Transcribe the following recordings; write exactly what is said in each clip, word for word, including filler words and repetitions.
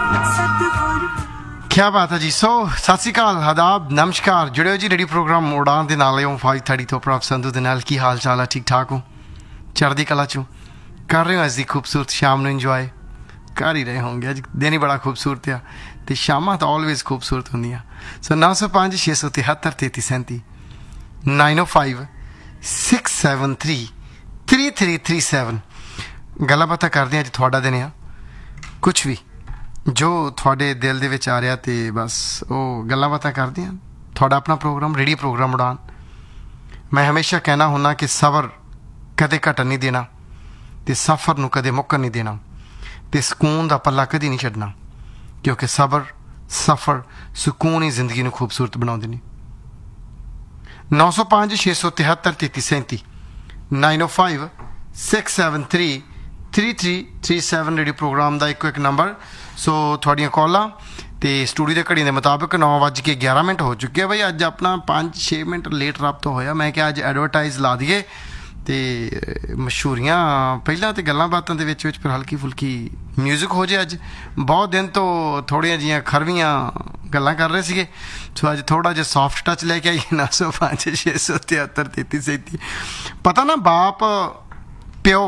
क्या बात है जी। सो सत श्री अकाल, आदाब, नमस्कार। जुड़े हो जी रेडियो प्रोग्राम उड़ान दे नाल फाइव थर्टी तो प्रभ संधू दे नाल। की हाल चाल है? ठीक ठाक हो? चढ़दी कला चो कर रहे हो अज दी खूबसूरत शाम नूं इंजॉय कर ही रहे होंगे। अज दिन ही बड़ा खूबसूरत आ ते शामां तो ऑलवेज खूबसूरत होंदियां। सो नौ सौ पाँच छे सौ तिहत्तर तेती सैंती नाइन ओ five six seven three three three three seven गल्लां बातां करदे अज तुहाडा दिन आ। कुछ भी जो थोड़े दिल दे विच आ रहा तो बस वो गल्लां बातां करदे हैं। थोड़ा अपना प्रोग्राम रेडियो प्रोग्राम उड़ान। मैं हमेशा कहना हुन्ना कि सबर कदे घटन नहीं देना तो सफ़र नूं कदे मुक्कन नहीं देना तो सुकून दा पल्ला कदी नहीं छड्डना, क्योंकि सबर सफ़र सुकून ही जिंदगी नूं खूबसूरत बनाउंदे ने। नौ सौ पाँच छे सौ तिहत्तर तेती सैंती नाइन ओ five six seven three three three three seven radio programme का इको एक नंबर। सो थोड़ियां कॉलां तो स्टूडियो के घड़ी के मुताबिक नौ बज के ग्यारह मिनट हो चुके हैं। भाई अज अपना पाँच छे मिनट लेट रब्त होया। मैं क्या अज एडवरटाइज ला दिए तो मशहूरियां पहला तो गल्लां बातां दे विच विच फिर हल्की फुल्की म्यूजिक हो जाए। अज बहुत दिन तो थोड़ियां जिहियां खरवियां गल्लां कर रहे थे। सो अज थोड़ा जिहा सॉफ्ट टच लैके आई नौ सौ पाँच छे सौ तिहत्तर तेती सैंती। पता ना बाप प्यो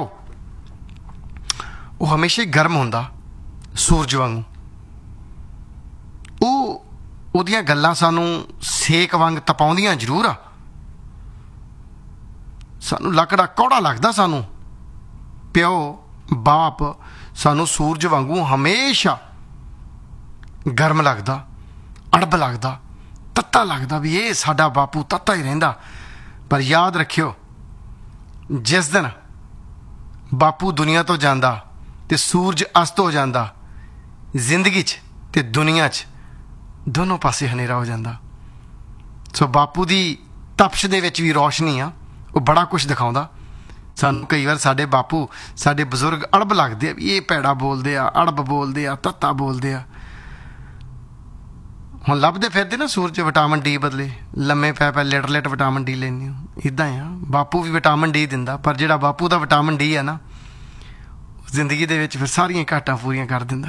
वो हमेशा ही गर्म होंदा सूरज वांगू। ਉਹ ਉਹਦੀਆਂ ਗੱਲਾਂ ਸਾਨੂੰ ਸੇਕ ਵਾਂਗ ਤਪਾਉਂਦੀਆਂ ਜ਼ਰੂਰ ਆ। ਸਾਨੂੰ ਲੱਕੜਾ ਕੌੜਾ ਲੱਗਦਾ। ਸਾਨੂੰ ਪਿਓ ਬਾਪ ਸਾਨੂੰ ਸੂਰਜ ਵਾਂਗੂ ਹਮੇਸ਼ਾ ਗਰਮ ਲੱਗਦਾ, ਅੜਬ ਲੱਗਦਾ, ਤੱਤਾ ਲੱਗਦਾ ਵੀ ਇਹ ਸਾਡਾ ਬਾਪੂ ਤੱਤਾ ਹੀ ਰਹਿੰਦਾ। ਪਰ ਯਾਦ ਰੱਖਿਓ, ਜਿਸ ਦਿਨ ਬਾਪੂ ਦੁਨੀਆ ਤੋਂ ਜਾਂਦਾ ਤੇ ਸੂਰਜ ਅਸਤ ਹੋ ਜਾਂਦਾ, ਜ਼ਿੰਦਗੀ 'ਚ ਤੇ ਦੁਨੀਆ 'ਚ ਦੋਨੋਂ ਪਾਸੇ ਹਨੇਰਾ ਹੋ ਜਾਂਦਾ। ਸੋ ਬਾਪੂ ਦੀ ਤਪਸ਼ ਦੇ ਵਿੱਚ ਵੀ ਰੌਸ਼ਨੀ ਆ। ਉਹ ਬੜਾ ਕੁਛ ਦਿਖਾਉਂਦਾ ਸਾਨੂੰ। ਕਈ ਵਾਰ ਸਾਡੇ ਬਾਪੂ ਸਾਡੇ ਬਜ਼ੁਰਗ ਅੜਬ ਲੱਗਦੇ ਆ ਵੀ ਇਹ ਭੈੜਾ ਬੋਲਦੇ ਆ, ਅੜਬ ਬੋਲਦੇ ਆ, ਤੱਤਾ ਬੋਲਦੇ ਆ। ਹੁਣ ਲੱਭਦੇ ਫਿਰਦੇ ਨਾ ਸੂਰਜ ਵਿਟਾਮਿਨ ਡੀ ਬਦਲੇ ਲੰਮੇ ਪੈ ਪੈ ਲਿਟ ਲਿਟ ਵਿਟਾਮਿਨ ਡੀ ਲੈਂਦੇ ਹੋ। ਇੱਦਾਂ ਆ, ਬਾਪੂ ਵੀ ਵਿਟਾਮਿਨ ਡੀ ਦਿੰਦਾ, ਪਰ ਜਿਹੜਾ ਬਾਪੂ ਦਾ ਵਿਟਾਮਿਨ ਡੀ ਆ ਨਾ ਜ਼ਿੰਦਗੀ ਦੇ ਵਿੱਚ ਫਿਰ ਸਾਰੀਆਂ ਘਾਟਾਂ ਪੂਰੀਆਂ ਕਰ ਦਿੰਦਾ।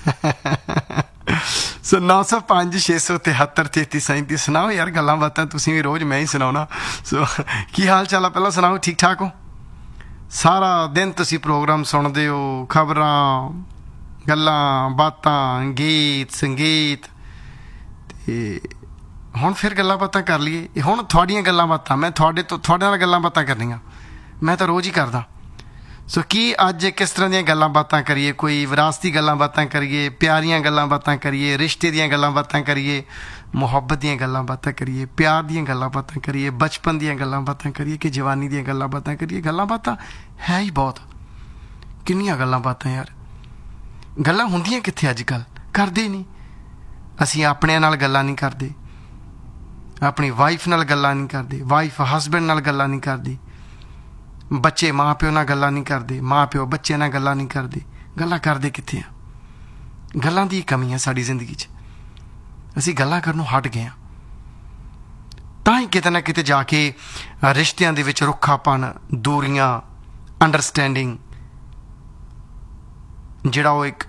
ਸੋ ਨੌ ਸੌ ਪੰਜ ਛੇ ਸੌ ਤਿਹੱਤਰ ਤੇਤੀ ਸੈਂਤੀ ਸੁਣਾਓ ਯਾਰ ਗੱਲਾਂ ਬਾਤਾਂ। ਤੁਸੀਂ ਵੀ ਰੋਜ਼ ਮੈਂ ਹੀ ਸੁਣਾਉਣਾ। ਸੋ ਕੀ ਹਾਲ ਚਾਲ ਆ? ਪਹਿਲਾਂ ਸੁਣਾਓ, ਠੀਕ ਠਾਕ ਹੋ? ਸਾਰਾ ਦਿਨ ਤੁਸੀਂ ਪ੍ਰੋਗਰਾਮ ਸੁਣਦੇ ਹੋ, ਖਬਰਾਂ, ਗੱਲਾਂ ਬਾਤਾਂ, ਗੀਤ ਸੰਗੀਤ। ਅਤੇ ਹੁਣ ਫਿਰ ਗੱਲਾਂ ਬਾਤਾਂ ਕਰ ਲਈਏ। ਹੁਣ ਤੁਹਾਡੀਆਂ ਗੱਲਾਂ ਬਾਤਾਂ ਮੈਂ ਤੁਹਾਡੇ ਤੋਂ ਤੁਹਾਡੇ ਨਾਲ ਗੱਲਾਂ ਬਾਤਾਂ ਕਰਨੀਆਂ। ਮੈਂ ਤਾਂ ਰੋਜ਼ ਹੀ ਕਰਦਾ। ਸੋ ਕੀ ਅੱਜ ਕਿਸ ਤਰ੍ਹਾਂ ਦੀਆਂ ਗੱਲਾਂ ਬਾਤਾਂ ਕਰੀਏ? ਕੋਈ ਵਿਰਾਸਤੀ ਗੱਲਾਂ ਬਾਤਾਂ ਕਰੀਏ, ਪਿਆਰੀਆਂ ਗੱਲਾਂ ਬਾਤਾਂ ਕਰੀਏ, ਰਿਸ਼ਤੇ ਦੀਆਂ ਗੱਲਾਂ ਬਾਤਾਂ ਕਰੀਏ, ਮੁਹੱਬਤ ਦੀਆਂ ਗੱਲਾਂ ਬਾਤਾਂ ਕਰੀਏ, ਪਿਆਰ ਦੀਆਂ ਗੱਲਾਂ ਬਾਤਾਂ ਕਰੀਏ, ਬਚਪਨ ਦੀਆਂ ਗੱਲਾਂ ਬਾਤਾਂ ਕਰੀਏ ਕਿ ਜਵਾਨੀ ਦੀਆਂ ਗੱਲਾਂ ਬਾਤਾਂ ਕਰੀਏ? ਗੱਲਾਂ ਬਾਤਾਂ ਹੈ ਹੀ ਬਹੁਤ। ਕਿੰਨੀਆਂ ਗੱਲਾਂ ਬਾਤਾਂ ਯਾਰ। ਗੱਲਾਂ ਹੁੰਦੀਆਂ ਕਿੱਥੇ ਅੱਜ ਕੱਲ੍ਹ? ਕਰਦੇ ਨਹੀਂ। ਅਸੀਂ ਆਪਣਿਆਂ ਨਾਲ ਗੱਲਾਂ ਨਹੀਂ ਕਰਦੇ, ਆਪਣੀ ਵਾਈਫ ਨਾਲ ਗੱਲਾਂ ਨਹੀਂ ਕਰਦੇ, ਵਾਈਫ ਹਸਬੈਂਡ ਨਾਲ ਗੱਲਾਂ ਨਹੀਂ ਕਰਦੀ, ਬੱਚੇ ਮਾਂ ਪਿਓ ਨਾਲ ਗੱਲਾਂ ਨਹੀਂ ਕਰਦੇ, ਮਾਂ ਪਿਓ ਬੱਚੇ ਨਾਲ ਗੱਲਾਂ ਨਹੀਂ ਕਰਦੇ। ਗੱਲਾਂ ਕਰਦੇ ਕਿੱਥੇ ਆ? ਗੱਲਾਂ ਦੀ ਕਮੀ ਆ ਸਾਡੀ ਜ਼ਿੰਦਗੀ 'ਚ। ਅਸੀਂ ਗੱਲਾਂ ਕਰਨੋਂ ਹਟ ਗਏ ਹਾਂ। ਤਾਂ ਹੀ ਕਿਤੇ ਨਾ ਕਿਤੇ ਜਾ ਕੇ ਰਿਸ਼ਤਿਆਂ ਦੇ ਵਿੱਚ ਰੁੱਖਾਪਣ, ਦੂਰੀਆਂ, ਅੰਡਰਸਟੈਂਡਿੰਗ ਜਿਹੜਾ ਉਹ ਇੱਕ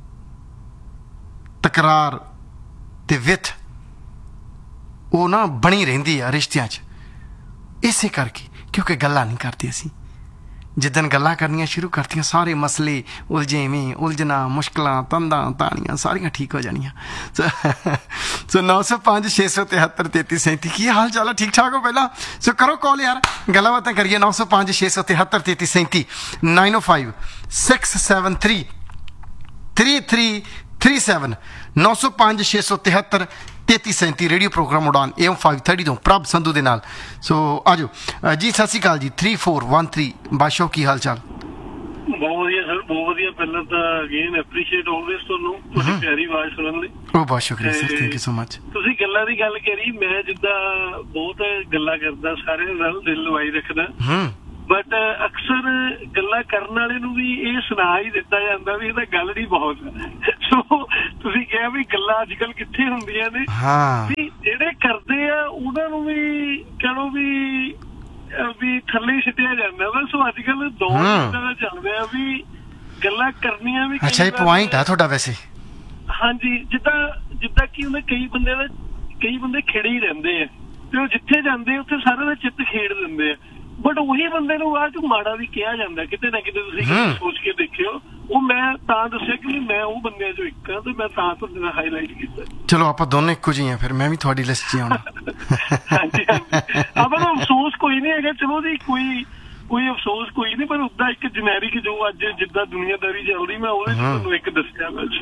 ਤਕਰਾਰ ਤੇ ਵਿੱਥ ਉਹ ਨਾ ਬਣੀ ਰਹਿੰਦੀ ਆ ਰਿਸ਼ਤਿਆਂ 'ਚ। ਇਸੇ ਕਰਕੇ ਕਿਉਂਕਿ ਗੱਲਾਂ ਨਹੀਂ ਕਰਦੇ ਅਸੀਂ। ਜਿੱਦਣ ਗੱਲਾਂ ਕਰਨੀਆਂ ਸ਼ੁਰੂ ਕਰਤੀਆਂ ਸਾਰੇ ਮਸਲੇ, ਉਲਝੇਵੇਂ, ਉਲਝਣਾ, ਮੁਸ਼ਕਿਲਾਂ, ਤੰਦਾਂ ਤਾਣੀਆਂ ਸਾਰੀਆਂ ਠੀਕ ਹੋ ਜਾਣੀਆਂ। ਸੋ ਨੌ ਸੌ ਪੰਜ ਛੇ ਸੌ ਤਿਹੱਤਰ ਤੇਤੀ ਸੈਂਤੀ ਕੀ ਹਾਲ ਚਾਲ ਆ? ਠੀਕ ਠਾਕ ਹੋ? ਪਹਿਲਾਂ ਸੋ ਕਰੋ ਕਾਲ ਯਾਰ, ਗੱਲਾਂ ਬਾਤਾਂ ਕਰੀਏ। ਨੌ ਸੌ ਪੰਜ ਛੇ ਸੌ ਤਿਹੱਤਰ ਤੇਤੀ ਸੈਂਤੀ ਨਾइन ओ five six seven three three three three seven नौ सौ पाँच छे सौ तिहत्तर तेती सैंती रेडियो प्रोग्राम उड़ान एम फाइव थर्टी तो प्रभ संधू दे नाल। सो आ जाओ जी। सत श्री अकाल जी। थ्री फोर वन थ्री बादशाह की हाल चाल? ਬਹੁਤ ਵਧੀਆ ਸਰ, ਬਹੁਤ ਵਧੀਆ। ਪਹਿਲਾਂ ਤਾਂ ਅਗੇਨ ਐਪਰੀਸ਼ੀਏਟ ਆਲਵੇਜ਼ ਤੁਹਾਨੂੰ, ਤੁਹਾਡੀ ਪਿਆਰੀ ਆਵਾਜ਼ ਸੁਣਨ ਲਈ। ਉਹ ਬਹੁਤ ਸ਼ੁਕਰੀਆ sir, thank you so much. ਤੁਸੀਂ ਗੱਲਾਂ ਦੀ ਗੱਲ ਕਰੀ, ਮੈਂ ਜਿੱਦਾਂ ਬਹੁਤ ਗੱਲਾਂ ਕਰਦਾ, ਸਾਰਿਆਂ ਨਾਲ ਦਿਲ ਲਵਾਈ ਰੱਖਦਾ, ਬਟ ਅਕਸਰ ਗੱਲਾਂ ਕਰਨ ਵਾਲੇ ਨੂੰ ਵੀ ਇਹ ਸੁਣਾ ਹੀ ਦਿੱਤਾ ਜਾਂਦਾ ਵੀ ਇਹ ਤਾਂ ਗੱਲ ਨਹੀਂ ਬਹੁਤ। ਸੋ ਤੁਸੀਂ ਕਿਹਾ ਵੀ ਗੱਲਾਂ ਅੱਜ ਕੱਲ੍ਹ ਕਿੱਥੇ ਹੁੰਦੀਆਂ ਨੇ, ਵੀ ਜਿਹੜੇ ਕਰਦੇ ਆ ਉਹਨਾਂ ਨੂੰ ਵੀ ਕਹਿ ਵੀ ਵੀ ਥੱਲੇ ਸਿੱਟਿਆ ਜਾਂਦਾ ਵਾ। ਸੋ ਅੱਜ ਕੱਲ੍ਹ ਦੌਰ ਇੱਦਾਂ ਦਾ ਚੱਲ ਰਿਹਾ ਵੀ ਗੱਲਾਂ ਕਰਨੀਆਂ ਵੀ। ਅੱਛਾ, ਇਹ ਪੁਆਇੰਟ ਆ ਤੁਹਾਡਾ ਵੈਸੇ। ਹਾਂਜੀ, ਜਿੱਦਾਂ ਜਿੱਦਾਂ ਕਿ ਉਹਨੇ ਕਈ ਬੰਦੇ ਦਾ ਕਈ ਬੰਦੇ ਖਿੜੇ ਹੀ ਰਹਿੰਦੇ ਆ ਤੇ ਉਹ ਜਿੱਥੇ ਜਾਂਦੇ ਉੱਥੇ ਸਾਰਿਆਂ ਦਾ ਚਿੱਤ ਖੇਡ ਦਿੰਦੇ ਆ, ਬਟ ਉਹੀ ਬੰਦੇ ਨੂੰ ਆ ਜੋ ਮਾੜਾ ਵੀ ਕਿਹਾ ਜਾਂਦਾ ਕਿਤੇ ਨਾ ਕਿਤੇ, ਤੁਸੀਂ ਸੋਚ ਕੇ ਦੇਖਿਓ। ਉਹ ਮੈਂ ਤਾਂ ਦੱਸਿਆ ਕਿ ਮੈਂ ਉਹ ਬੰਦਿਆਂ ਚੋਂ ਇੱਕ ਆ ਤੇ ਮੈਂ ਤਾਂ ਤੁਹਾਡੇ ਨਾਲ ਹਾਈਲਾਈਟ ਕੀਤਾ। ਚਲੋ ਆਪਾਂ ਦੋਨੇ ਇੱਕੋ ਜਿਹੇ ਆ, ਫਿਰ ਮੈਂ ਵੀ ਤੁਹਾਡੀ ਲਿਸਟ 'ਚ ਆਉਣਾ। ਹਾਂਜੀ ਹਾਂਜੀ, ਆਪਾਂ ਨੂੰ ਅਫਸੋਸ ਕੋਈ ਨਹੀਂ ਹੈਗਾ, ਚਲੋ ਜੀ ਕੋਈ ਕੋਈ ਅਫਸੋਸ ਕੋਈ ਨਹੀਂ, ਪਰ ਉਦਾਂ ਇੱਕ ਜਨੈਰਿਕ ਜੋ ਅੱਜ ਜਿੱਦਾਂ ਦੁਨੀਆਦਾਰੀ ਚੱਲਦੀ ਮੈਂ ਉਹਦੇ 'ਚ ਤੁਹਾਨੂੰ ਇੱਕ ਦੱਸਿਆ ਬਸ।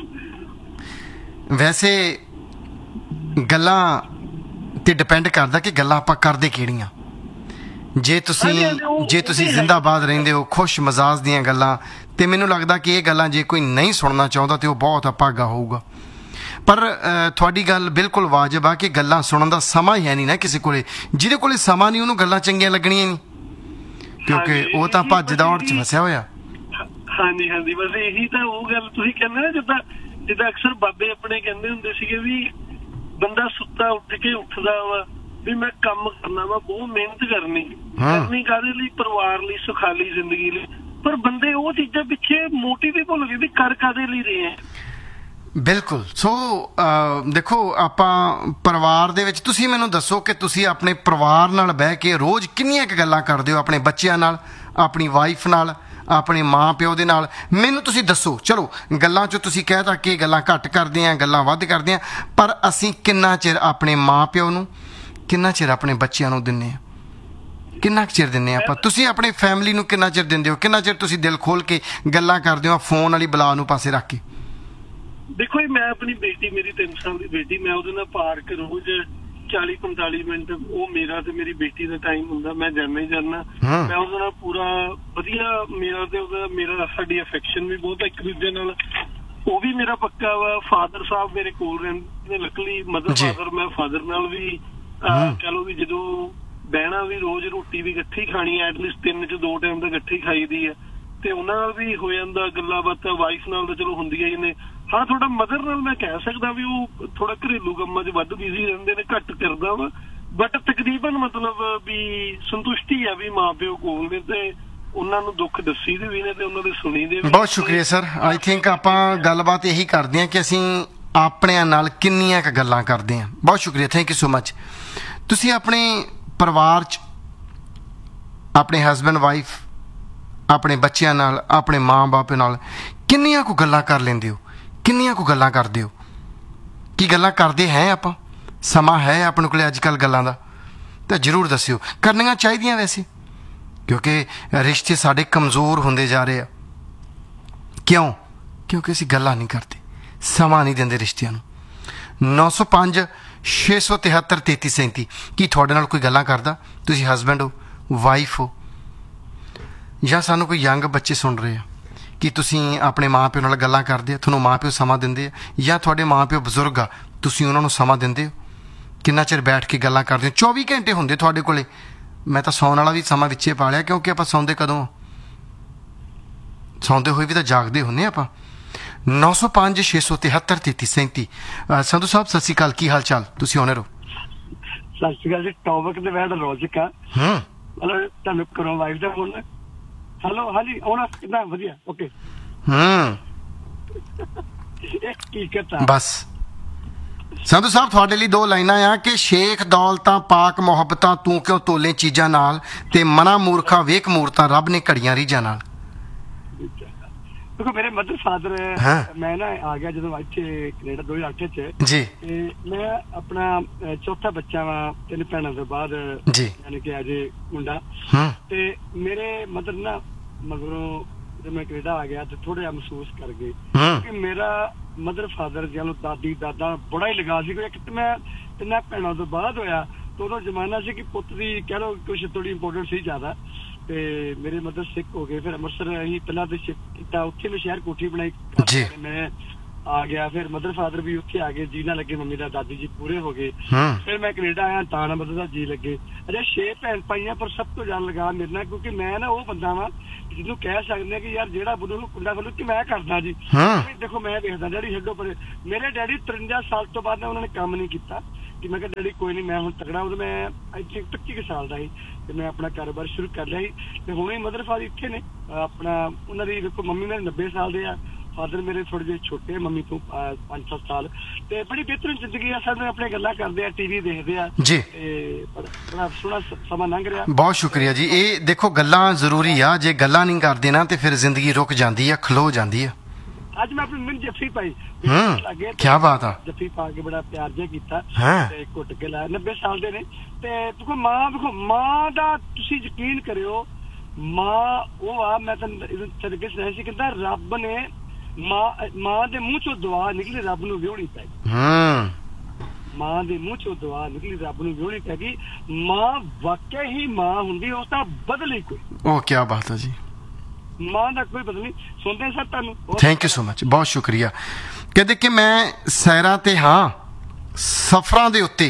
ਵੈਸੇ ਗੱਲਾਂ ਤੇ ਡਿਪੈਂਡ ਕਰਦਾ ਕਿ ਗੱਲਾਂ ਆਪਾਂ ਕਰਦੇ ਕਿਹੜੀਆਂ। ਜੇ ਤੁਸੀਂ ਜੇ ਤੁਸੀਂ ਜ਼ਿੰਦਾਬਾਦ ਰਹਿੰਦੇ ਹੋ, ਖੁਸ਼ ਮਜ਼ਾਜ ਦੀਆਂ ਗੱਲਾਂ, ਤੇ ਮੈਨੂੰ ਲੱਗਦਾ ਕਿ ਇਹ ਗੱਲਾਂ ਜੇ ਕੋਈ ਨਹੀਂ ਸੁਣਨਾ ਚਾਹੁੰਦਾ ਤੇ ਉਹ ਬਹੁਤ ਅਪਾਗਾ ਹੋਊਗਾ। ਪਰ ਤੁਹਾਡੀ ਗੱਲ ਬਿਲਕੁਲ ਵਾਜਬ ਆ ਕਿ ਗੱਲਾਂ ਸੁਣਨ ਦਾ ਸਮਾਂ ਹੀ ਹੈ ਨਹੀਂ ਨਾ ਕਿਸੇ ਕੋਲੇ। ਜਿਹਦੇ ਕੋਲੇ ਸਮਾਂ ਨਹੀਂ ਉਹਨੂੰ ਗੱਲਾਂ ਚੰਗੀਆਂ ਲੱਗਣੀਆਂ ਨਹੀਂ, ਕਿਉਂਕਿ ਉਹ ਤਾਂ ਭੱਜ ਦੌੜ 'ਚ ਫਸਿਆ ਹੋਇਆ। ਹਾਂਜੀ ਹਾਂਜੀ, ਬਸ ਇਹੀ ਤਾਂ ਉਹ ਗੱਲ ਤੁਸੀਂ ਕਹਿੰਦੇ ਨਾ, ਜਿੱਦਾਂ ਜਿੱਦਾਂ ਅਕਸਰ ਬਾਬੇ ਆਪਣੇ ਕਹਿੰਦੇ ਹੁੰਦੇ ਸੀਗੇ ਵੀ ਬੰਦਾ ਸੁੱਤਾ ਉੱਠ ਕੇ ਉੱਠਦਾ ਵਾ ਵੀ ਮੈਂ ਕੰਮ ਕਰਨਾ ਵਾ, ਬਹੁਤ ਮਿਹਨਤ ਕਰਨੀ ਕਰਨੀ ਕਾਹਦੇ ਲਈ, ਪਰਿਵਾਰ ਲਈ, ਸੁਖਾਲੀ ਜ਼ਿੰਦਗੀ ਲਈ, ਪਰ ਬੰਦੇ ਉਹ ਚੀਜ਼ਾਂ ਪਿੱਛੇ ਮੋਟਿਵ ਹੀ ਭੁੱਲ ਗਏ ਵੀ ਕਰ ਕਾਹਦੇ ਲਈ ਰਹੇ ਆ। ਬਿਲਕੁਲ। ਸੋ ਦੇਖੋ, ਆਪਾਂ ਪਰਿਵਾਰ ਦੇ ਵਿੱਚ, ਤੁਸੀਂ ਮੈਨੂੰ ਦੱਸੋ ਕਿ ਤੁਸੀਂ ਆਪਣੇ ਪਰਿਵਾਰ ਨਾਲ ਬਹਿ ਕੇ ਰੋਜ਼ ਕਿੰਨੀਆਂ ਕੁ ਗੱਲਾਂ ਕਰਦੇ ਹੋ? ਆਪਣੇ ਬੱਚਿਆਂ ਨਾਲ, ਆਪਣੀ ਵਾਈਫ ਨਾਲ, ਆਪਣੇ ਮਾਂ ਪਿਓ ਦੇ ਨਾਲ? ਮੈਨੂੰ ਤੁਸੀਂ ਦੱਸੋ। ਚਲੋ ਗੱਲਾਂ 'ਚੋਂ ਤੁਸੀਂ ਕਹਿ ਤਾ ਕਿ ਗੱਲਾਂ ਘੱਟ ਕਰਦੇ ਹਾਂ, ਗੱਲਾਂ ਵੱਧ ਕਰਦੇ ਹਾਂ, ਪਰ ਅਸੀਂ ਕਿੰਨਾ ਚਿਰ ਆਪਣੇ ਮਾਂ ਪਿਓ ਨੂੰ, ਕਿੰਨਾ ਚਿਰ ਆਪਣੇ ਬੱਚਿਆਂ ਨੂੰ ਦਿੰਦੇ ਹਾਂ? ਕਿੰਨਾ ਕੁ ਚਿਰ ਦਿੰਦੇ ਆਪਾਂ? ਤੁਸੀਂ ਆਪਣੇ ਫੈਮਿਲੀ ਨੂੰ ਕਿੰਨਾ ਚਿਰ ਦਿੰਦੇ ਹੋ? ਕਿੰਨਾ ਚਿਰ ਤੁਸੀਂ ਦਿਲ ਖੋਲ ਕੇ ਗੱਲਾਂ ਕਰਦੇ ਹੋ ਫੋਨ ਵਾਲੀ ਬਲਾ ਨੂੰ ਪਾਸੇ ਰੱਖ ਕੇ? ਦੇਖੋ ਜੀ, ਮੈਂ ਆਪਣੀ ਬੇਟੀ, ਮੇਰੀ ਤਿੰਨ ਸਾਲ ਦੀ ਬੇਟੀ, ਮੈਂ ਉਹਦੇ ਨਾਲ ਪਾਰਕ ਰੋਜ਼ ਚਾਲੀ ਪੰਤਾਲੀ ਮਿੰਟ, ਉਹ ਮੇਰਾ ਤੇ ਮੇਰੀ ਬੇਟੀ ਦਾ ਟਾਈਮ ਹੁੰਦਾ, ਮੈਂ ਜਾਣਾ ਹੀ ਜਾਣਾ। ਮੈਂ ਉਹਦੇ ਨਾਲ ਪੂਰਾ ਵਧੀਆ, ਮੇਰਾ ਤੇ ਉਹਦਾ ਮੇਰਾ ਸਾਡੀ ਅਫੈਕਸ਼ਨ ਵੀ ਬਹੁਤ ਇੱਕ ਦੂਜੇ ਨਾਲ। ਉਹ ਵੀ ਮੇਰਾ ਪੱਕਾ ਵਾ। ਫਾਦਰ ਸਾਹਿਬ ਮੇਰੇ ਕੋਲ ਰਹਿੰਦੇ, ਲੱਕਲੀ ਮਦਰ ਫਾਦਰ, ਮੈਂ ਫਾਦਰ ਨਾਲ ਵੀ ਕਹਿ ਲਓ ਵੀ ਜਦੋਂ ਬਹਿਣਾ ਵੀ, ਰੋਜ਼ ਰੋਟੀ ਵੀ ਇਕੱਠੀ ਖਾਣੀ, ਐਟਲੀਸਟ ਤਿੰਨ ਚ ਦੋ ਟਾਈਮ ਤਾਂ ਇਕੱਠੀ ਖਾਈਦੀ ਹੈ, ਤੇ ਉਹਨਾਂ ਨਾਲ ਵੀ ਹੋ ਜਾਂਦਾ ਗੱਲਾਂ ਬਾਤਾਂ। ਵਾਈਫ ਨਾਲ ਤਾਂ ਚਲੋ ਹੁੰਦੀਆਂ ਹੀ ਨੇ। ਹਾਂ, ਥੋੜਾ ਮਦਰ ਨਾਲ ਮੈਂ ਕਹਿ ਸਕਦਾ ਵੀ ਉਹ ਥੋੜਾ ਘਰੇਲੂ ਕੰਮਾਂ 'ਚ ਵੱਧ ਬਿਜ਼ੀ ਰਹਿੰਦੇ ਨੇ, ਘੱਟ ਕਰਦਾ ਵਾ, ਬਟ ਤਕਰੀਬਨ ਮਤਲਬ ਵੀ ਸੰਤੁਸ਼ਟੀ ਆ ਵੀ ਮਾਂ ਪਿਓ ਕੋਲ ਨੇ, ਤੇ ਉਹਨਾਂ ਨੂੰ ਦੁੱਖ ਦੱਸੀ ਦੇ ਵੀ ਨੇ ਤੇ ਉਹਨਾਂ ਦੇ ਸੁਣੀ ਦੇ ਵੀ। ਬਹੁਤ ਸ਼ੁਕਰੀਆ ਸਰ। ਆਈ ਥਿੰਕ ਆਪਾਂ ਗੱਲਬਾਤ ਇਹੀ ਕਰਦੇ ਹਾਂ ਕਿ ਅਸੀਂ ਆਪਣਿਆਂ ਨਾਲ ਕਿੰਨੀਆਂ ਕੁ ਗੱਲਾਂ ਕਰਦੇ ਹਾਂ। ਬਹੁਤ ਸ਼ੁਕਰੀਆ, ਥੈਂਕ ਯੂ ਸੋ ਮਚ। ਤੁਸੀਂ ਆਪਣੇ ਪਰਿਵਾਰ 'ਚ ਆਪਣੇ ਹਸਬੈਂਡ ਵਾਈਫ, ਆਪਣੇ ਬੱਚਿਆਂ ਨਾਲ, ਆਪਣੇ ਮਾਂ ਬਾਪ ਨਾਲ ਕਿੰਨੀਆਂ ਕੁ ਗੱਲਾਂ ਕਰ ਲੈਂਦੇ ਹੋ? ਕਿੰਨੀਆਂ ਕੁ ਗੱਲਾਂ ਕਰਦੇ ਹੋ? ਕੀ ਗੱਲਾਂ ਕਰਦੇ ਹੈ ਆਪਾਂ? ਸਮਾਂ ਹੈ ਆਪਣੇ ਕੋਲ ਅੱਜ ਕੱਲ੍ਹ ਗੱਲਾਂ ਦਾ? ਤਾਂ ਜ਼ਰੂਰ ਦੱਸਿਓ। ਕਰਨੀਆਂ ਚਾਹੀਦੀਆਂ ਵੈਸੇ, ਕਿਉਂਕਿ ਰਿਸ਼ਤੇ ਸਾਡੇ ਕਮਜ਼ੋਰ ਹੁੰਦੇ ਜਾ ਰਹੇ ਆ। ਕਿਉਂ? ਕਿਉਂਕਿ ਅਸੀਂ ਗੱਲਾਂ ਨਹੀਂ ਕਰਦੇ, ਸਮਾਂ ਨਹੀਂ ਦਿੰਦੇ ਰਿਸ਼ਤਿਆਂ ਨੂੰ। ਨੌ ਸੌ ਪੰਜ ਛੇ ਸੌ ਤਿਹੱਤਰ ਤੇਤੀ ਸੈਂਤੀ। ਕੀ ਤੁਹਾਡੇ ਨਾਲ ਕੋਈ ਗੱਲਾਂ ਕਰਦਾ? ਤੁਸੀਂ ਹਸਬੈਂਡ ਹੋ, ਵਾਈਫ ਹੋ, ਜਾਂ ਸਾਨੂੰ ਕੋਈ ਯੰਗ ਬੱਚੇ ਸੁਣ ਰਹੇ ਆ, ਕਿ ਤੁਸੀਂ ਆਪਣੇ ਮਾਂ ਪਿਓ ਨਾਲ ਗੱਲਾਂ ਕਰਦੇ ਆ? ਤੁਹਾਨੂੰ ਮਾਂ ਪਿਓ ਸਮਾਂ ਦਿੰਦੇ ਆ? ਜਾਂ ਤੁਹਾਡੇ ਮਾਂ ਪਿਓ ਬਜ਼ੁਰਗ ਆ, ਤੁਸੀਂ ਉਹਨਾਂ ਨੂੰ ਸਮਾਂ ਦਿੰਦੇ ਹੋ? ਕਿੰਨਾ ਚਿਰ ਬੈਠ ਕੇ ਗੱਲਾਂ ਕਰਦੇ ਹੋ? ਚੌਵੀ ਘੰਟੇ ਹੁੰਦੇ ਤੁਹਾਡੇ ਕੋਲੇ। ਮੈਂ ਤਾਂ ਸੌਣ ਵਾਲਾ ਵੀ ਸਮਾਂ ਵਿੱਚੇ ਪਾ ਲਿਆ, ਕਿਉਂਕਿ ਆਪਾਂ ਸੌਂਦੇ ਕਦੋਂ? ਸੌਂਦੇ ਹੋਏ ਵੀ ਤਾਂ ਜਾਗਦੇ ਹੁੰਦੇ ਆਪਾਂ। ਨੌ ਸੌ ਪੰਜ ਛੇ ਸੌ ਤਿਹੱਤਰ ਤੇਤੀ ਸੈਂਤੀ। ਸੰਧੂ ਸਾਹਿਬ ਸਤਿ ਸ਼੍ਰੀ ਅਕਾਲ, ਕੀ ਹਾਲ ਚਾਲ? ਤੁਸੀਂ ਆਉਣੇ ਰਹੋ। ਸਤਿ ਸ਼੍ਰੀ ਅਕਾਲ ਜੀ। ਟੌਪਿਕ ਤੇ ਬੈਠ ਰੋਜ਼ਿਕ ਆ। ਹੂੰ, ਹਲੋ, ਤੁਹਾਨੂੰ ਕਰੋ ਵਾਈਫ ਦਾ ਫੋਨ। ਹੈਲੋ, ਹਾਂਜੀ, ਆਉਣਾ ਕਿੱਦਾਂ? ਵਧੀਆ, ਓਕੇ। ਹੂੰ, ਕੀ ਕਰਤਾ? ਬਸ ਸੰਧੂ ਸਾਹਿਬ, ਤੁਹਾਡੇ ਲਈ ਦੋ ਲਾਈਨਾਂ ਆ ਕਿ ਸ਼ੇਖ ਦੌਲਤਾਂ ਪਾਕ ਮੁਹੱਬਤਾਂ ਤੂੰ ਕਿਉਂ ਤੋਲੇ ਚੀਜ਼ਾਂ ਨਾਲ, ਤੇ ਮਨਾ ਮੂਰਖਾ ਵੇਖ ਮੂਰਤਾਂ ਰੱਬ ਨੇ ਘੜੀਆਂ ਰੀਝਾਂ ਨਾਲ। ਦੇਖੋ, ਮੇਰੇ ਮਦਰ ਫਾਦਰ, ਮੈਂ ਨਾ ਆ ਗਿਆ ਜਦੋਂ ਇੱਥੇ ਕੈਨੇਡਾ ਦੋ ਹਜ਼ਾਰ ਅੱਠ ਚ ਜੀ, ਤੇ ਮੈਂ ਆਪਣਾ ਚੌਥਾ ਬੱਚਾ ਵਾ ਤਿੰਨ ਭੈਣਾਂ ਤੋਂ ਬਾਅਦ, ਜੀ, ਯਾਨੀ ਕਿ ਅਜੇ ਮੁੰਡਾ। ਤੇ ਮੇਰੇ ਮਦਰ ਨਾ ਮਗਰੋਂ ਜਦੋਂ ਮੈਂ ਕੈਨੇਡਾ ਆ ਗਿਆ ਤੇ ਥੋੜਾ ਜਿਹਾ ਮਹਿਸੂਸ ਕਰ ਗਏ ਕਿ ਮੇਰਾ ਮਦਰ ਫਾਦਰ ਜਿਹਨੂੰ ਦਾਦੀ ਦਾਦਾ ਬੜਾ ਹੀ ਲਗਾ ਸੀ। ਇੱਕ ਮੈਂ ਤਿੰਨਾਂ ਭੈਣਾਂ ਤੋਂ ਬਾਅਦ ਹੋਇਆ ਤਾਂ ਉਦੋਂ ਜ਼ਮਾਨਾ ਸੀ ਕਿ ਪੁੱਤ ਦੀ ਕਹਿ ਲਓ ਕੁਛ ਥੋੜੀ ਇੰਪੋਰਟੈਂਟ ਸੀ ਜ਼ਿਆਦਾ। ਤੇ ਮੇਰੇ ਮਦਰ ਸਿੱਖ ਹੋ ਗਏ, ਫਿਰ ਅੰਮ੍ਰਿਤਸਰ ਅਸੀਂ ਪਹਿਲਾਂ ਤੇ ਸ਼ਿਫਟ ਕੀਤਾ, ਉੱਥੇ ਮੈਂ ਸ਼ਹਿਰ ਕੋਠੀ ਬਣਾਈ, ਮੈਂ ਆ ਗਿਆ। ਫਿਰ ਮਦਰ ਫਾਦਰ ਵੀ ਉੱਥੇ ਆ ਗਏ, ਜੀ ਨਾ ਲੱਗੇ, ਮੰਮੀ ਦਾ ਦਾਦੀ ਜੀ ਪੂਰੇ ਹੋ ਗਏ। ਫਿਰ ਮੈਂ ਕੈਨੇਡਾ ਆਇਆ ਤਾਂ ਨਾ ਮਦਰ ਦਾ ਜੀ ਲੱਗੇ। ਅਜੇ ਛੇ ਭੈਣ ਭਾਈਆਂ, ਪਰ ਸਭ ਤੋਂ ਜ਼ਿਆਦਾ ਲਗਾ ਮੇਰੇ ਨਾਲ, ਕਿਉਂਕਿ ਮੈਂ ਨਾ ਉਹ ਬੰਦਾ ਵਾ ਜਿਹਨੂੰ ਕਹਿ ਸਕਦੇ ਕਿ ਯਾਰ ਜਿਹੜਾ ਬੁੱਢੂ ਨੂੰ ਕੁੰਡਾ ਖੋਲੂ ਕਿ ਮੈਂ ਕਰਦਾ ਜੀ। ਦੇਖੋ, ਮੈਂ ਦੇਖਦਾ ਡੈਡੀ ਛੱਡੋ ਪਰੇ, ਮੇਰੇ ਡੈਡੀ ਤਰਵੰਜਾ ਸਾਲ ਤੋਂ ਬਾਅਦ ਉਹਨਾਂ ਨੇ ਕੰਮ ਨਹੀਂ ਕੀਤਾ ਕਿ ਮੈਂ ਕਿਹਾ ਡੈਡੀ ਕੋਈ ਨਹੀਂ ਮੈਂ ਹੁਣ ਤਕੜਾ। ਉਦੋਂ ਮੈਂ ਇੱਥੇ ਪੱਚੀ ਕੁ ਸਾਲ ਦਾ ਸੀ ਤੇ ਮੈਂ ਆਪਣਾ ਕਾਰੋਬਾਰ ਸ਼ੁਰੂ ਕਰ ਲਿਆ ਸੀ। ਤੇ ਹੁਣ ਹੀ ਮਦਰ ਫਾਦਰ ਇੱਥੇ ਨੇ ਆਪਣਾ। ਉਹਨਾਂ ਦੀ ਦੇਖੋ ਮੰਮੀ ਮੇਰੇ ਨੱਬੇ ਸਾਲ ਦੇ ਆ, ਫਾਦਰ ਮੇਰੇ ਥੋੜੇ ਜਿਹੇ ਛੋਟੇ, ਮੰਮੀ ਤੋਂ ਪੰਜ ਸੱਤ ਸਾਲ, ਤੇ ਬੜੀ ਬਿਹਤਰੀਨ ਜ਼ਿੰਦਗੀ ਆ। ਸਾਰੇ ਆਪਣੇ ਗੱਲਾਂ ਕਰਦੇ ਆ, ਟੀਵੀ ਦੇਖਦੇ ਆ ਜੀ, ਤੇ ਬੜਾ ਸੋਹਣਾ ਸਮਾਂ ਲੰਘ ਰਿਹਾ। ਬਹੁਤ ਸ਼ੁਕਰੀਆ ਜੀ। ਇਹ ਦੇਖੋ ਗੱਲਾਂ ਜ਼ਰੂਰੀ ਆ, ਜੇ ਗੱਲਾਂ ਨਹੀਂ ਕਰਦੇ ਨਾ ਤੇ ਫਿਰ ਜ਼ਿੰਦਗੀ ਰੁਕ ਜਾਂਦੀ ਆ, ਖਲੋ ਜਾਂਦੀ ਆ। ਅੱਜ ਮੈਂ ਆਪਣੀ ਮਿੰਨ ਜੱਫੀ ਪਾਈ, ਹੂੰ, ਕੀ ਬਾਤ ਆ। ਜੱਫੀ ਪਾ ਕੇ ਬੜਾ ਪਿਆਰ ਜਿਹਾ ਕੀਤਾ ਹਾਂ। ਤੇ ਘੁੱਟ ਕੇ ਲਾਇਆ। ਨੱਬੇ ਸਾਲ ਦੇ ਨੇ ਤੇ ਦੇਖੋ ਮਾਂ, ਦੇਖੋ ਮਾਂ ਦਾ ਤੁਸੀਂ ਯਕੀਨ ਕਰਿਓ, ਮਾਂ ਉਹ ਆ, ਮੈਂ ਤੁਹਾਨੂੰ ਸਦਕੇ ਸੁਣਾਇਆ ਸੀ, ਕਹਿੰਦਾ ਰੱਬ ਨੇ ਮਾਂ ਮਾਂ ਦੇ ਮੂੰਹ ਚੋਂ ਦੁਆ ਨਿਕਲੀ, ਰੱਬ ਨੂੰ ਵਿਹੋਣੀ ਪੈ ਗਈ। ਹੂੰ, ਮਾਂ ਦੇ ਮੂੰਹ ਚੋਂ ਦੁਆ ਨਿਕਲੀ, ਰੱਬ ਨੂੰ ਵਿਹੋਣੀ ਪੈ ਗਈ। ਮਾਂ ਵਾਕਿਆ ਹੀ ਮਾਂ ਹੁੰਦੀ, ਉਸ ਦਾ ਬਦਲ ਹੀ ਕੋਈ। ਉਹ ਕੀ ਬਾਤ ਹੈ ਜੀ, ਮਾਂ ਦਾ ਕੋਈ ਬਦਲ ਨਹੀਂ। ਸੁਣਦੇ ਸਰ ਤੁਹਾਨੂੰ, ਥੈਂਕ ਯੂ ਸੋ ਮਚ, ਬਹੁਤ ਸ਼ੁਕਰੀਆ। ਕਹਿੰਦੇ ਕਿ ਮੈਂ ਸੈਰਾਂ ਤੇ ਹਾਂ, ਸਫ਼ਰਾਂ ਦੇ ਉੱਤੇ